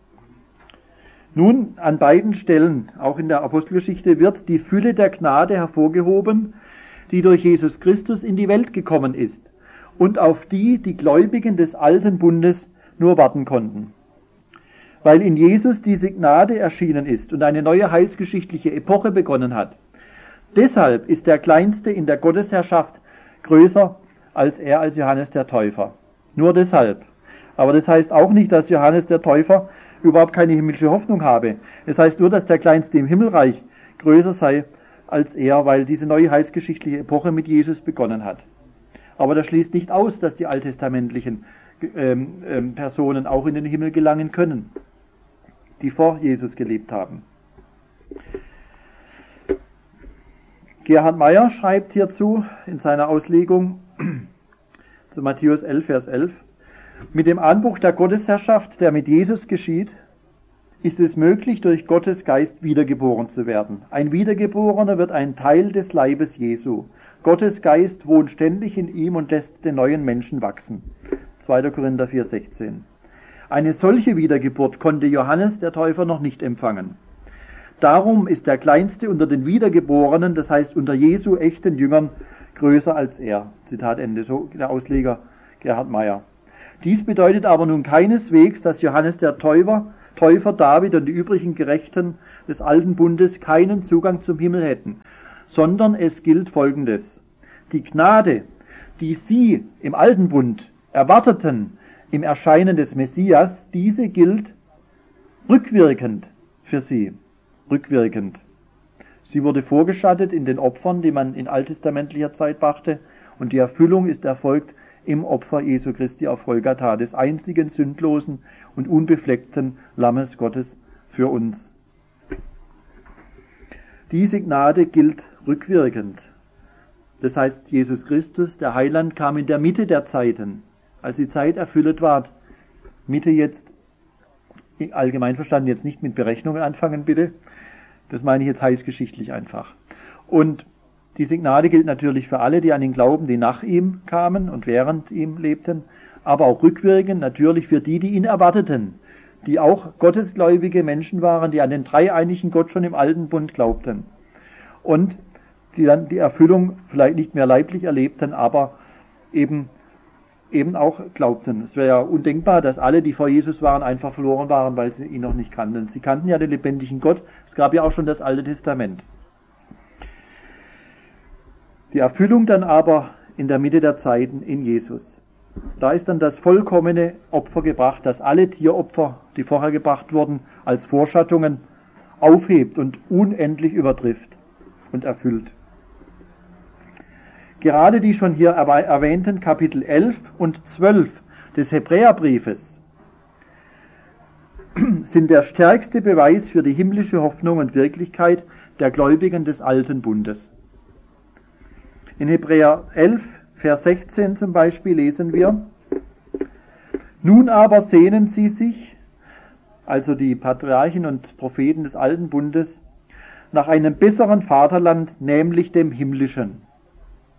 Nun, an beiden Stellen, auch in der Apostelgeschichte, wird die Fülle der Gnade hervorgehoben, die durch Jesus Christus in die Welt gekommen ist und auf die Gläubigen des alten Bundes nur warten konnten. Weil in Jesus diese Gnade erschienen ist und eine neue heilsgeschichtliche Epoche begonnen hat. Deshalb ist der Kleinste in der Gottesherrschaft größer als Johannes der Täufer. Nur deshalb. Aber das heißt auch nicht, dass Johannes der Täufer überhaupt keine himmlische Hoffnung habe. Es heißt nur, dass der Kleinste im Himmelreich größer sei als er, weil diese neue heilsgeschichtliche Epoche mit Jesus begonnen hat. Aber das schließt nicht aus, dass die alttestamentlichen Personen auch in den Himmel gelangen können, die vor Jesus gelebt haben. Gerhard Meyer schreibt hierzu in seiner Auslegung zu Matthäus 11, Vers 11, mit dem Anbruch der Gottesherrschaft, der mit Jesus geschieht, ist es möglich, durch Gottes Geist wiedergeboren zu werden. Ein Wiedergeborener wird ein Teil des Leibes Jesu. Gottes Geist wohnt ständig in ihm und lässt den neuen Menschen wachsen. 2. Korinther 4,16. Eine solche Wiedergeburt konnte Johannes der Täufer noch nicht empfangen. Darum ist der Kleinste unter den Wiedergeborenen, das heißt unter Jesu echten Jüngern, größer als er. Zitat Ende, so der Ausleger Gerhard Meyer. Dies bedeutet aber nun keineswegs, dass Johannes der Täufer, David und die übrigen Gerechten des alten Bundes keinen Zugang zum Himmel hätten, sondern es gilt Folgendes. Die Gnade, die sie im alten Bund erwarteten im Erscheinen des Messias, diese gilt rückwirkend für sie. Rückwirkend. Sie wurde vorgeschattet in den Opfern, die man in alttestamentlicher Zeit brachte, und die Erfüllung ist erfolgt im Opfer Jesu Christi auf Golgatha, des einzigen sündlosen und unbefleckten Lammes Gottes für uns. Diese Gnade gilt rückwirkend. Das heißt, Jesus Christus, der Heiland, kam in der Mitte der Zeiten, als die Zeit erfüllt war. Mitte jetzt, allgemein verstanden, jetzt nicht mit Berechnungen anfangen, bitte. Das meine ich jetzt heilsgeschichtlich einfach. Und diese Gnade gilt natürlich für alle, die an ihn glauben, die nach ihm kamen und während ihm lebten, aber auch rückwirkend natürlich für die ihn erwarteten, die auch gottesgläubige Menschen waren, die an den dreieinigen Gott schon im alten Bund glaubten und die dann die Erfüllung vielleicht nicht mehr leiblich erlebten, aber eben auch glaubten. Es wäre ja undenkbar, dass alle, die vor Jesus waren, einfach verloren waren, weil sie ihn noch nicht kannten. Sie kannten ja den lebendigen Gott. Es gab ja auch schon das Alte Testament. Die Erfüllung dann aber in der Mitte der Zeiten in Jesus. Da ist dann das vollkommene Opfer gebracht, das alle Tieropfer, die vorher gebracht wurden, als Vorschattungen aufhebt und unendlich übertrifft und erfüllt. Gerade die schon hier erwähnten Kapitel 11 und 12 des Hebräerbriefes sind der stärkste Beweis für die himmlische Hoffnung und Wirklichkeit der Gläubigen des alten Bundes. In Hebräer 11, Vers 16 zum Beispiel lesen wir: Nun aber sehnen sie sich, also die Patriarchen und Propheten des alten Bundes, nach einem besseren Vaterland, nämlich dem himmlischen.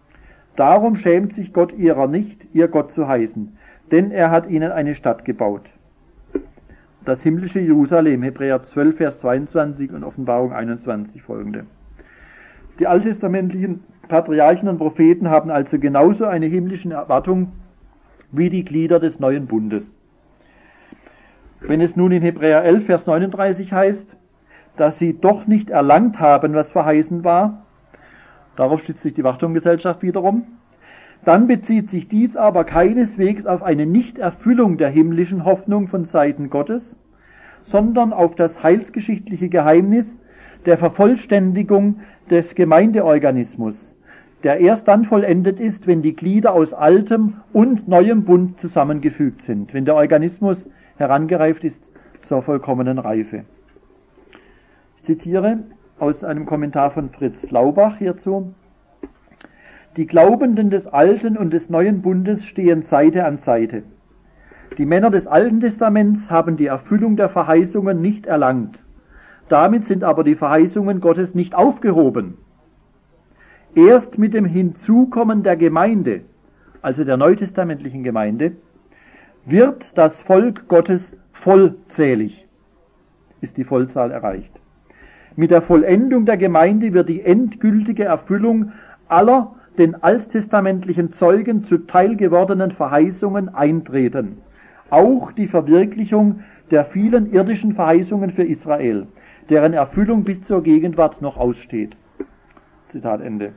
Darum schämt sich Gott ihrer nicht, ihr Gott zu heißen, denn er hat ihnen eine Stadt gebaut. Das himmlische Jerusalem, Hebräer 12, Vers 22 und Offenbarung 21 folgende. Die alttestamentlichen Patriarchen und Propheten haben also genauso eine himmlische Erwartung wie die Glieder des neuen Bundes. Wenn es nun in Hebräer 11, Vers 39 heißt, dass sie doch nicht erlangt haben, was verheißen war, darauf stützt sich die Wartungsgesellschaft wiederum, dann bezieht sich dies aber keineswegs auf eine Nichterfüllung der himmlischen Hoffnung von Seiten Gottes, sondern auf das heilsgeschichtliche Geheimnis der Vervollständigung des Gemeindeorganismus, der erst dann vollendet ist, wenn die Glieder aus altem und neuem Bund zusammengefügt sind, wenn der Organismus herangereift ist zur vollkommenen Reife. Ich zitiere aus einem Kommentar von Fritz Laubach hierzu: Die Glaubenden des Alten und des Neuen Bundes stehen Seite an Seite. Die Männer des Alten Testaments haben die Erfüllung der Verheißungen nicht erlangt. Damit sind aber die Verheißungen Gottes nicht aufgehoben. Erst mit dem Hinzukommen der Gemeinde, also der neutestamentlichen Gemeinde, wird das Volk Gottes vollzählig, ist die Vollzahl erreicht. Mit der Vollendung der Gemeinde wird die endgültige Erfüllung aller den alttestamentlichen Zeugen zuteil gewordenen Verheißungen eintreten. Auch die Verwirklichung der vielen irdischen Verheißungen für Israel, deren Erfüllung bis zur Gegenwart noch aussteht. Zitat Ende.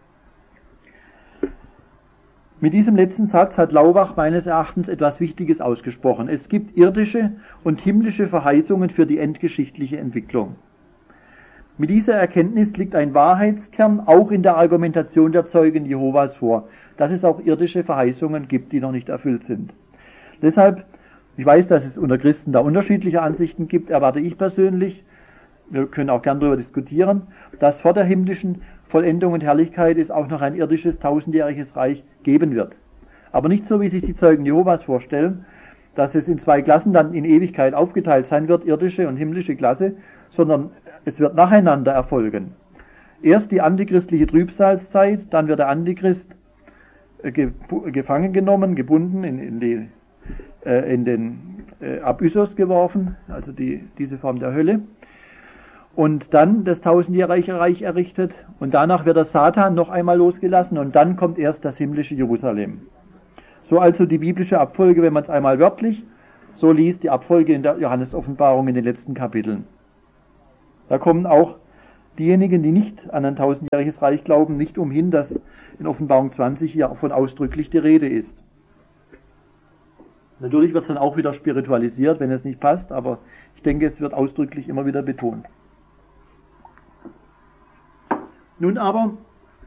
Mit diesem letzten Satz hat Laubach meines Erachtens etwas Wichtiges ausgesprochen. Es gibt irdische und himmlische Verheißungen für die endgeschichtliche Entwicklung. Mit dieser Erkenntnis liegt ein Wahrheitskern auch in der Argumentation der Zeugen Jehovas vor, dass es auch irdische Verheißungen gibt, die noch nicht erfüllt sind. Deshalb, ich weiß, dass es unter Christen da unterschiedliche Ansichten gibt, erwarte ich persönlich, wir können auch gern darüber diskutieren, dass vor der himmlischen Vollendung und Herrlichkeit es auch noch ein irdisches, tausendjähriges Reich geben wird. Aber nicht so, wie sich die Zeugen Jehovas vorstellen, dass es in zwei Klassen dann in Ewigkeit aufgeteilt sein wird, irdische und himmlische Klasse, sondern es wird nacheinander erfolgen. Erst die antichristliche Trübsalzeit, dann wird der Antichrist gefangen genommen, gebunden, in den Abyssos geworfen, also diese Form der Hölle. Und dann das tausendjährige Reich errichtet und danach wird der Satan noch einmal losgelassen und dann kommt erst das himmlische Jerusalem. So also die biblische Abfolge, wenn man es einmal wörtlich so liest, die Abfolge in der Johannes-Offenbarung in den letzten Kapiteln. Da kommen auch diejenigen, die nicht an ein tausendjähriges Reich glauben, nicht umhin, dass in Offenbarung 20 hier davon ausdrücklich die Rede ist. Natürlich wird es dann auch wieder spiritualisiert, wenn es nicht passt, aber ich denke, es wird ausdrücklich immer wieder betont. Nun aber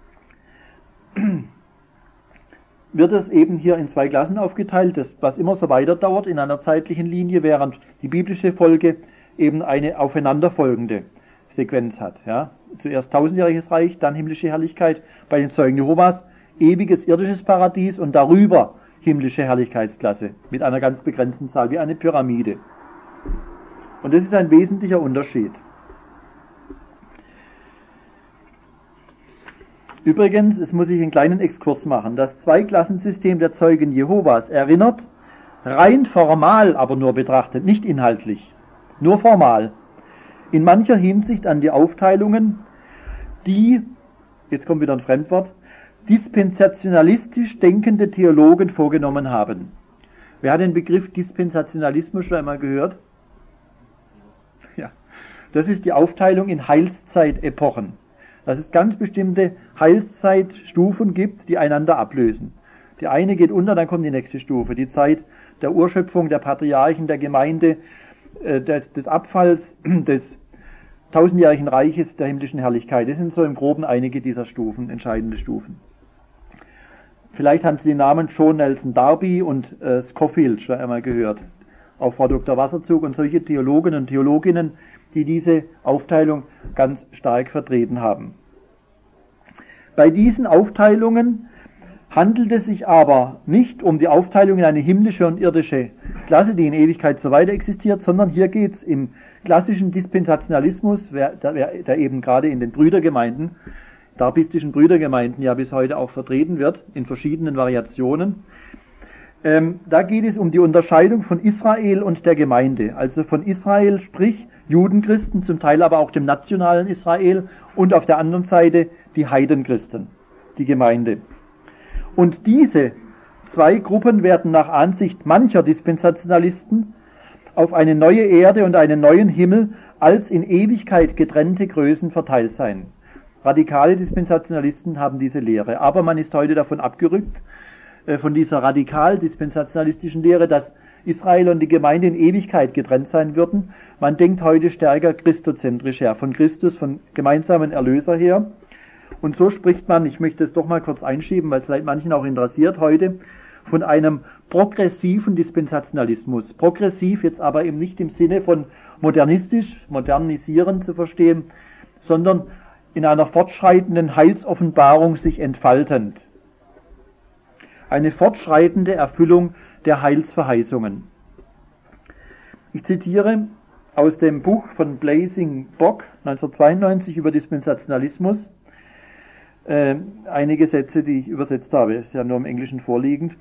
wird es eben hier in zwei Klassen aufgeteilt, was immer so weiter dauert in einer zeitlichen Linie, während die biblische Folge eben eine aufeinanderfolgende Sequenz hat. Ja. Zuerst tausendjähriges Reich, dann himmlische Herrlichkeit bei den Zeugen Jehovas, ewiges irdisches Paradies und darüber himmlische Herrlichkeitsklasse mit einer ganz begrenzten Zahl, wie eine Pyramide. Und das ist ein wesentlicher Unterschied. Übrigens, es muss ich einen kleinen Exkurs machen. Das Zweiklassensystem der Zeugen Jehovas erinnert, rein formal aber nur betrachtet, nicht inhaltlich, nur formal, in mancher Hinsicht an die Aufteilungen, die, jetzt kommt wieder ein Fremdwort, dispensationalistisch denkende Theologen vorgenommen haben. Wer hat den Begriff Dispensationalismus schon einmal gehört? Ja, das ist die Aufteilung in Heilszeit-Epochen. Dass es ganz bestimmte Heilszeitstufen gibt, die einander ablösen. Die eine geht unter, dann kommt die nächste Stufe. Die Zeit der Urschöpfung, der Patriarchen, der Gemeinde, des Abfalls, des tausendjährigen Reiches, der himmlischen Herrlichkeit. Das sind so im Groben einige dieser Stufen, entscheidende Stufen. Vielleicht haben Sie die Namen John Nelson Darby und Scofield schon einmal gehört. Auch Frau Dr. Wasserzug und solche Theologen und Theologinnen, die diese Aufteilung ganz stark vertreten haben. Bei diesen Aufteilungen handelt es sich aber nicht um die Aufteilung in eine himmlische und irdische Klasse, die in Ewigkeit so weiter existiert, sondern hier geht es im klassischen Dispensationalismus, der eben gerade in den Brüdergemeinden darbistischen Brüdergemeinden ja bis heute auch vertreten wird, in verschiedenen Variationen. Da geht es um die Unterscheidung von Israel und der Gemeinde. Also von Israel, sprich Judenchristen, zum Teil aber auch dem nationalen Israel, und auf der anderen Seite die Heidenchristen, die Gemeinde. Und diese zwei Gruppen werden nach Ansicht mancher Dispensationalisten auf eine neue Erde und einen neuen Himmel als in Ewigkeit getrennte Größen verteilt sein. Radikale Dispensationalisten haben diese Lehre, aber man ist heute davon abgerückt, von dieser radikal-dispensationalistischen Lehre, dass Israel und die Gemeinde in Ewigkeit getrennt sein würden. Man denkt heute stärker christozentrisch her, von Christus, von gemeinsamen Erlöser her. Und so spricht man, ich möchte es doch mal kurz einschieben, weil es vielleicht manchen auch interessiert heute, von einem progressiven Dispensationalismus. Progressiv jetzt aber eben nicht im Sinne von modernistisch, modernisieren zu verstehen, sondern in einer fortschreitenden Heilsoffenbarung sich entfaltend. Eine fortschreitende Erfüllung der Heilsverheißungen. Ich zitiere aus dem Buch von Blazing Bock 1992 über Dispensationalismus einige Sätze, die ich übersetzt habe, ist ja nur im Englischen vorliegend.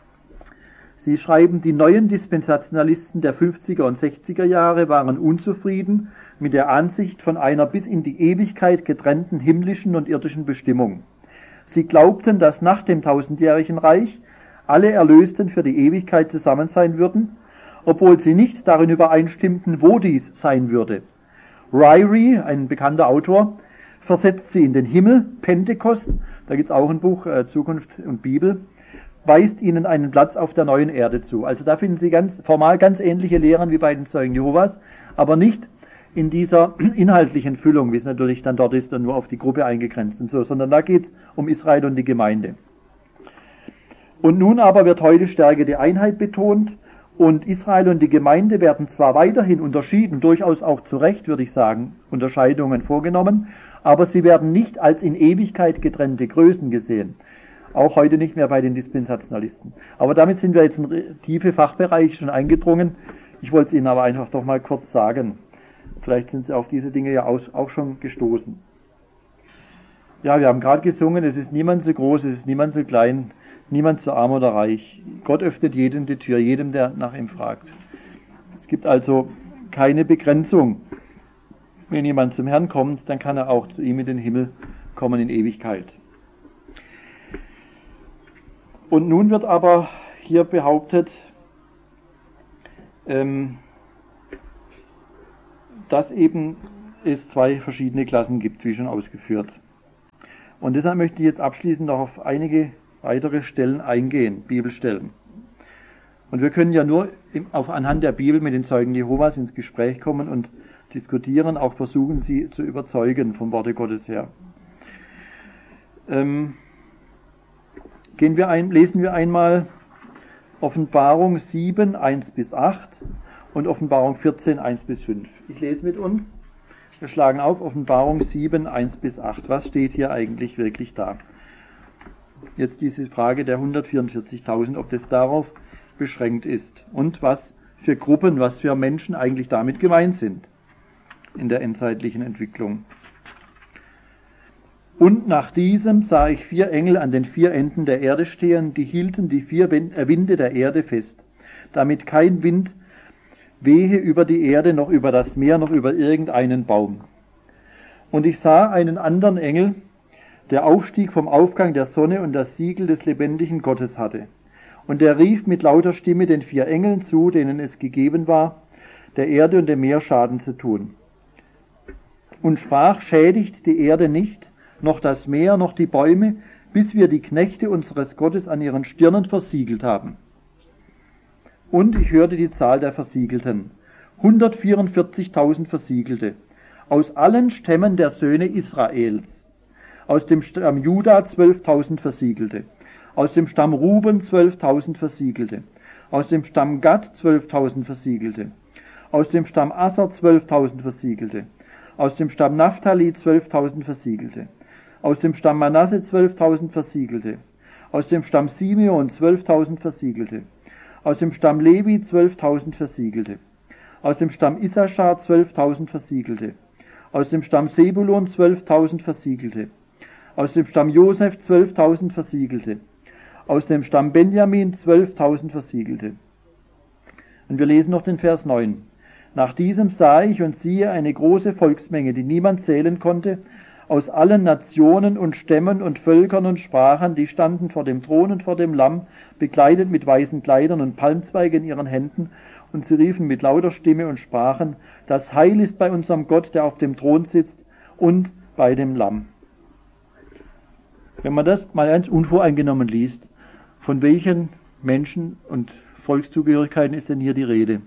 Sie schreiben, die neuen Dispensationalisten der 50er und 60er Jahre waren unzufrieden mit der Ansicht von einer bis in die Ewigkeit getrennten himmlischen und irdischen Bestimmung. Sie glaubten, dass nach dem tausendjährigen Reich alle Erlösten für die Ewigkeit zusammen sein würden, obwohl sie nicht darin übereinstimmten, wo dies sein würde. Ryrie, ein bekannter Autor, versetzt sie in den Himmel. Pentekost, da gibt es auch ein Buch, Zukunft und Bibel, weist ihnen einen Platz auf der neuen Erde zu. Also da finden Sie formal ganz ähnliche Lehren wie bei den Zeugen Jehovas, aber nicht in dieser inhaltlichen Füllung, wie es natürlich dann dort ist und nur auf die Gruppe eingegrenzt und so, sondern da geht es um Israel und die Gemeinde. Und nun aber wird heute stärker die Einheit betont und Israel und die Gemeinde werden zwar weiterhin unterschieden, durchaus auch zu Recht, würde ich sagen, Unterscheidungen vorgenommen, aber sie werden nicht als in Ewigkeit getrennte Größen gesehen. Auch heute nicht mehr bei den Dispensationalisten. Aber damit sind wir jetzt in tiefe Fachbereiche schon eingedrungen. Ich wollte es Ihnen aber einfach doch mal kurz sagen. Vielleicht sind Sie auf diese Dinge ja auch schon gestoßen. Ja, wir haben gerade gesungen, es ist niemand so groß, es ist niemand so klein, niemand so arm oder reich. Gott öffnet jedem die Tür, jedem, der nach ihm fragt. Es gibt also keine Begrenzung. Wenn jemand zum Herrn kommt, dann kann er auch zu ihm in den Himmel kommen in Ewigkeit. Und nun wird aber hier behauptet, dass eben es zwei verschiedene Klassen gibt, wie schon ausgeführt. Und deshalb möchte ich jetzt abschließend noch auf einige weitere Stellen eingehen, Bibelstellen. Und wir können ja nur anhand der Bibel mit den Zeugen Jehovas ins Gespräch kommen und diskutieren, auch versuchen, sie zu überzeugen vom Worte Gottes her. Lesen wir einmal Offenbarung 7, 1-8 und Offenbarung 14, 1-5. Ich lese mit uns. Wir schlagen auf Offenbarung 7, 1-8. Was steht hier eigentlich wirklich da? Jetzt diese Frage der 144.000, ob das darauf beschränkt ist und was für Gruppen, was für Menschen eigentlich damit gemeint sind in der endzeitlichen Entwicklung. Und nach diesem sah ich 4 Engel an den 4 Enden der Erde stehen, die hielten die 4 Winde der Erde fest, damit kein Wind wehe über die Erde, noch über das Meer, noch über irgendeinen Baum. Und ich sah einen anderen Engel, der aufstieg vom Aufgang der Sonne und das Siegel des lebendigen Gottes hatte. Und er rief mit lauter Stimme den 4 Engeln zu, denen es gegeben war, der Erde und dem Meer Schaden zu tun. Und sprach, schädigt die Erde nicht, noch das Meer, noch die Bäume, bis wir die Knechte unseres Gottes an ihren Stirnen versiegelt haben. Und ich hörte die Zahl der Versiegelten, 144.000 Versiegelte, aus allen Stämmen der Söhne Israels, aus dem Stamm Juda 12.000 Versiegelte, aus dem Stamm Ruben 12.000 Versiegelte, aus dem Stamm Gad 12.000 Versiegelte, aus dem Stamm Asser 12.000 Versiegelte, aus dem Stamm Naphtali 12.000 Versiegelte, aus dem Stamm Manasse 12.000 Versiegelte, aus dem Stamm Simeon 12.000 Versiegelte, aus dem Stamm Levi 12.000 Versiegelte, aus dem Stamm Issachar 12.000 Versiegelte, aus dem Stamm Sebulon 12.000 Versiegelte, Aus dem Stamm Josef 12.000 Versiegelte. Aus dem Stamm Benjamin 12.000 Versiegelte. Und wir lesen noch den Vers 9. Nach diesem sah ich und siehe eine große Volksmenge, die niemand zählen konnte, aus allen Nationen und Stämmen und Völkern und Sprachen, die standen vor dem Thron und vor dem Lamm, bekleidet mit weißen Kleidern und Palmzweige in ihren Händen, und sie riefen mit lauter Stimme und sprachen, das Heil ist bei unserem Gott, der auf dem Thron sitzt, und bei dem Lamm. Wenn man das mal ganz unvoreingenommen liest, von welchen Menschen und Volkszugehörigkeiten ist denn hier die Rede?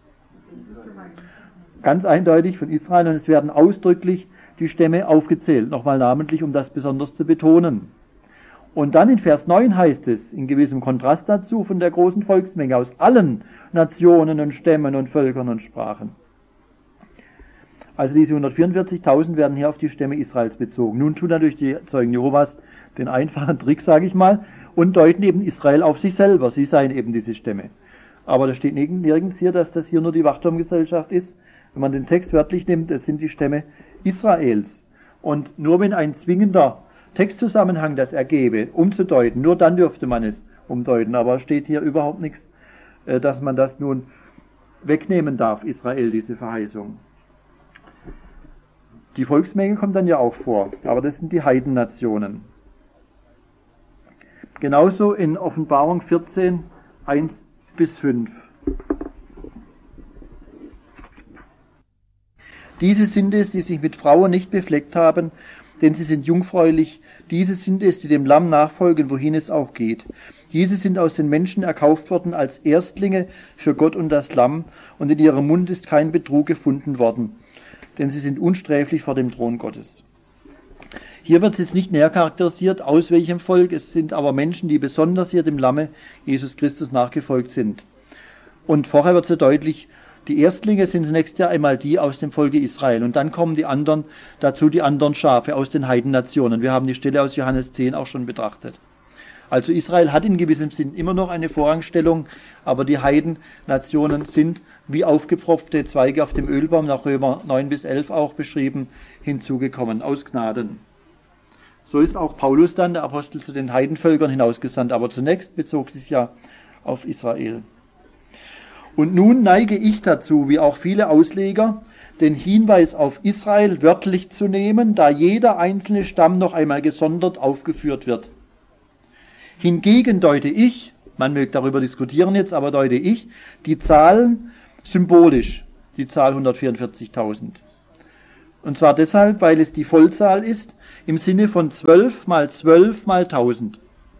Ganz eindeutig von Israel, und es werden ausdrücklich die Stämme aufgezählt, nochmal namentlich, um das besonders zu betonen. Und dann in Vers 9 heißt es, in gewissem Kontrast dazu, von der großen Volksmenge aus allen Nationen und Stämmen und Völkern und Sprachen. Also diese 144.000 werden hier auf die Stämme Israels bezogen. Nun tun natürlich die Zeugen Jehovas den einfachen Trick, sage ich mal, und deuten eben Israel auf sich selber. Sie seien eben diese Stämme. Aber da steht nirgends hier, dass das hier nur die Wachturmgesellschaft ist. Wenn man den Text wörtlich nimmt, es sind die Stämme Israels. Und nur wenn ein zwingender Textzusammenhang das ergebe, umzudeuten, nur dann dürfte man es umdeuten. Aber es steht hier überhaupt nichts, dass man das nun wegnehmen darf, Israel, diese Verheißung. Die Volksmenge kommt dann ja auch vor, aber das sind die Heidennationen. Genauso in Offenbarung 14, 1 bis 5. Diese sind es, die sich mit Frauen nicht befleckt haben, denn sie sind jungfräulich. Diese sind es, die dem Lamm nachfolgen, wohin es auch geht. Diese sind aus den Menschen erkauft worden als Erstlinge für Gott und das Lamm, und in ihrem Mund ist kein Betrug gefunden worden, denn sie sind unsträflich vor dem Thron Gottes. Hier wird jetzt nicht näher charakterisiert, aus welchem Volk, es sind aber Menschen, die besonders hier dem Lamme Jesus Christus nachgefolgt sind. Und vorher wird so deutlich, die Erstlinge sind zunächst ja einmal die aus dem Volke Israel, und dann kommen die anderen dazu, die anderen Schafe aus den Heidennationen. Wir haben die Stelle aus Johannes 10 auch schon betrachtet. Also Israel hat in gewissem Sinn immer noch eine Vorrangstellung, aber die Heidennationen sind wie aufgepfropfte Zweige auf dem Ölbaum, nach Römer 9 bis 11 auch beschrieben, hinzugekommen, aus Gnaden. So ist auch Paulus dann, der Apostel, zu den Heidenvölkern hinausgesandt, aber zunächst bezog sich ja auf Israel. Und nun neige ich dazu, wie auch viele Ausleger, den Hinweis auf Israel wörtlich zu nehmen, da jeder einzelne Stamm noch einmal gesondert aufgeführt wird. Hingegen deute ich, man möge darüber diskutieren jetzt, aber deute ich, die Zahlen symbolisch, die Zahl 144.000. Und zwar deshalb, weil es die Vollzahl ist, im Sinne von 12 mal 12 mal 1000.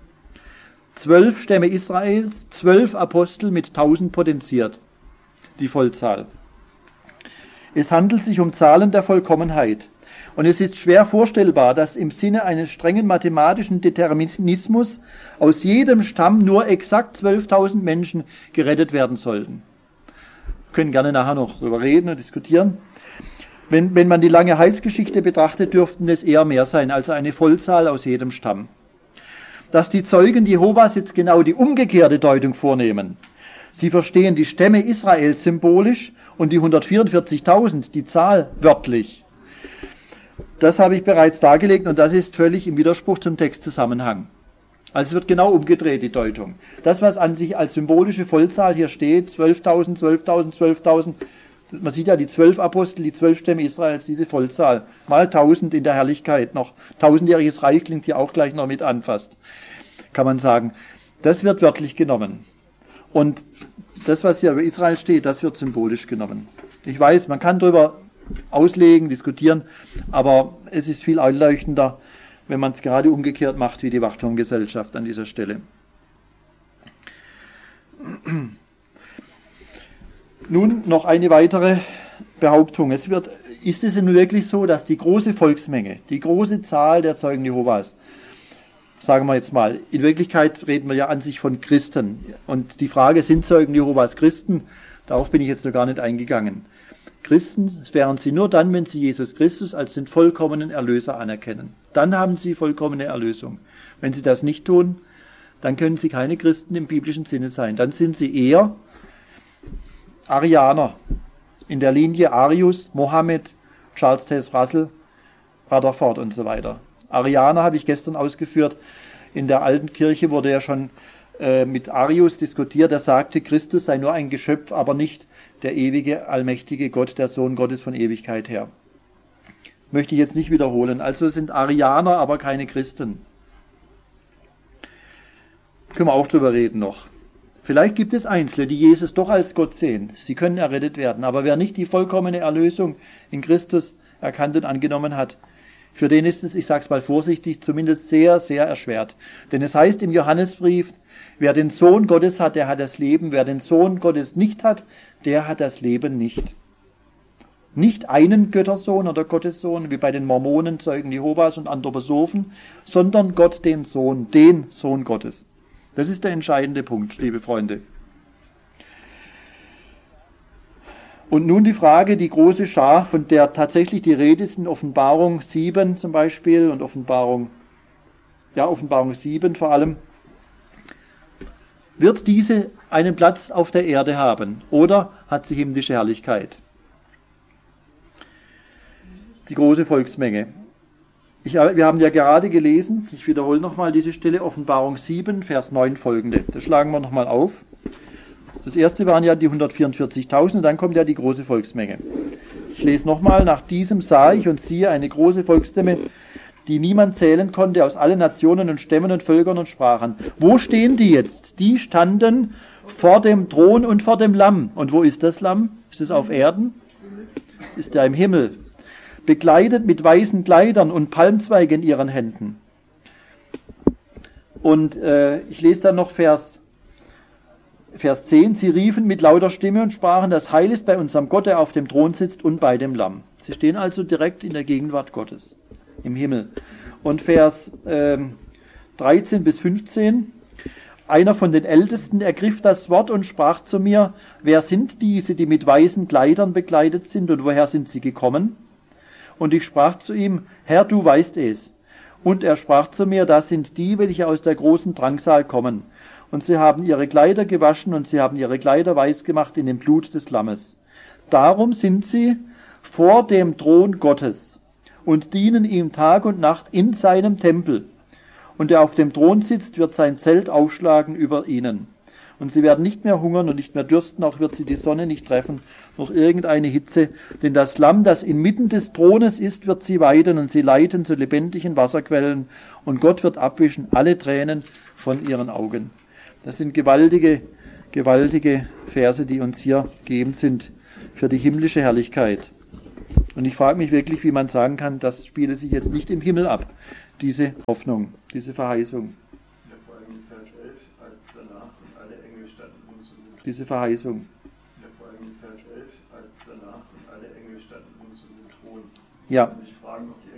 12 Stämme Israels, 12 Apostel mit 1000 potenziert, die Vollzahl. Es handelt sich um Zahlen der Vollkommenheit. Und es ist schwer vorstellbar, dass im Sinne eines strengen mathematischen Determinismus aus jedem Stamm nur exakt 12.000 Menschen gerettet werden sollten. Wir können gerne nachher noch darüber reden und diskutieren. Wenn man die lange Heilsgeschichte betrachtet, dürften es eher mehr sein, also eine Vollzahl aus jedem Stamm. Dass die Zeugen Jehovas jetzt genau die umgekehrte Deutung vornehmen. Sie verstehen die Stämme Israels symbolisch und die 144.000, die Zahl, wörtlich. Das habe ich bereits dargelegt, und das ist völlig im Widerspruch zum Textzusammenhang. Also es wird genau umgedreht, die Deutung. Das, was an sich als symbolische Vollzahl hier steht, 12.000, 12.000, 12.000, man sieht ja die 12 Apostel, die 12 Stämme Israels, diese Vollzahl, mal 1000 in der Herrlichkeit noch. 1000-jähriges Reich klingt hier auch gleich noch mit an fast, kann man sagen. Das wird wörtlich genommen. Und das, was hier über Israel steht, das wird symbolisch genommen. Ich weiß, man kann darüber auslegen, diskutieren, aber es ist viel einleuchtender, wenn man es gerade umgekehrt macht, wie die Wachturmgesellschaft an dieser Stelle. Nun noch eine weitere Behauptung. Ist es denn wirklich so, dass die große Volksmenge, die große Zahl der Zeugen Jehovas, sagen wir jetzt mal, in Wirklichkeit reden wir ja an sich von Christen. Und die Frage, sind Zeugen Jehovas Christen? Darauf bin ich jetzt noch gar nicht eingegangen. Christen wären sie nur dann, wenn sie Jesus Christus als den vollkommenen Erlöser anerkennen. Dann haben sie vollkommene Erlösung. Wenn sie das nicht tun, dann können sie keine Christen im biblischen Sinne sein. Dann sind sie eher Arianer in der Linie Arius, Mohammed, Charles Taze Russell, Rutherford und so weiter. Arianer habe ich gestern ausgeführt. In der alten Kirche wurde ja schon mit Arius diskutiert. Er sagte, Christus sei nur ein Geschöpf, aber nicht der ewige, allmächtige Gott, der Sohn Gottes von Ewigkeit her. Möchte ich jetzt nicht wiederholen. Also sind Arianer, aber keine Christen. Können wir auch drüber reden noch. Vielleicht gibt es Einzelne, die Jesus doch als Gott sehen. Sie können errettet werden. Aber wer nicht die vollkommene Erlösung in Christus erkannt und angenommen hat, für den ist es, ich sage es mal vorsichtig, zumindest sehr, sehr erschwert. Denn es heißt im Johannesbrief, wer den Sohn Gottes hat, der hat das Leben. Wer den Sohn Gottes nicht hat, der hat das Leben nicht. Nicht einen Göttersohn oder Gottessohn, wie bei den Mormonen, Zeugen Jehovas und Anthroposophen, sondern Gott den Sohn Gottes. Das ist der entscheidende Punkt, liebe Freunde. Und nun die Frage, die große Schar, von der tatsächlich die Rede ist in Offenbarung 7 zum Beispiel und Offenbarung 7 vor allem. Wird diese einen Platz auf der Erde haben oder hat sie himmlische Herrlichkeit? Die große Volksmenge. Wir haben ja gerade gelesen, ich wiederhole nochmal diese Stelle, Offenbarung 7, Vers 9 folgende. Das schlagen wir nochmal auf. Das erste waren ja die 144.000 und dann kommt ja die große Volksmenge. Ich lese nochmal, nach diesem sah ich und siehe eine große Volksmenge, die niemand zählen konnte, aus allen Nationen und Stämmen und Völkern und Sprachen. Wo stehen die jetzt? Die standen vor dem Thron und vor dem Lamm. Und wo ist das Lamm? Ist es auf Erden? Ist ja im Himmel. Bekleidet mit weißen Kleidern und Palmzweige in ihren Händen. Und ich lese dann noch Vers 10. Sie riefen mit lauter Stimme und sprachen, das Heil ist bei unserem Gott, der auf dem Thron sitzt und bei dem Lamm. Sie stehen also direkt in der Gegenwart Gottes, im Himmel. Und Vers 13 bis 15. Einer von den Ältesten ergriff das Wort und sprach zu mir, wer sind diese, die mit weißen Kleidern bekleidet sind und woher sind sie gekommen? Und ich sprach zu ihm, Herr, du weißt es. Und er sprach zu mir, das sind die, welche aus der großen Drangsal kommen. Und sie haben ihre Kleider gewaschen und sie haben ihre Kleider weiß gemacht in dem Blut des Lammes. Darum sind sie vor dem Thron Gottes und dienen ihm Tag und Nacht in seinem Tempel. Und der auf dem Thron sitzt, wird sein Zelt aufschlagen über ihnen. Und sie werden nicht mehr hungern und nicht mehr dürsten, auch wird sie die Sonne nicht treffen, noch irgendeine Hitze. Denn das Lamm, das inmitten des Thrones ist, wird sie weiden und sie leiten zu lebendigen Wasserquellen. Und Gott wird abwischen alle Tränen von ihren Augen. Das sind gewaltige, gewaltige Verse, die uns hier gegeben sind für die himmlische Herrlichkeit. Und ich frage mich wirklich, wie man sagen kann, das spiele sich jetzt nicht im Himmel ab, diese Hoffnung, diese Verheißung. Diese Verheißung. Vers 11 heißt danach, und alle Engel standen uns um den Thron. Ja. Ich frage, ob die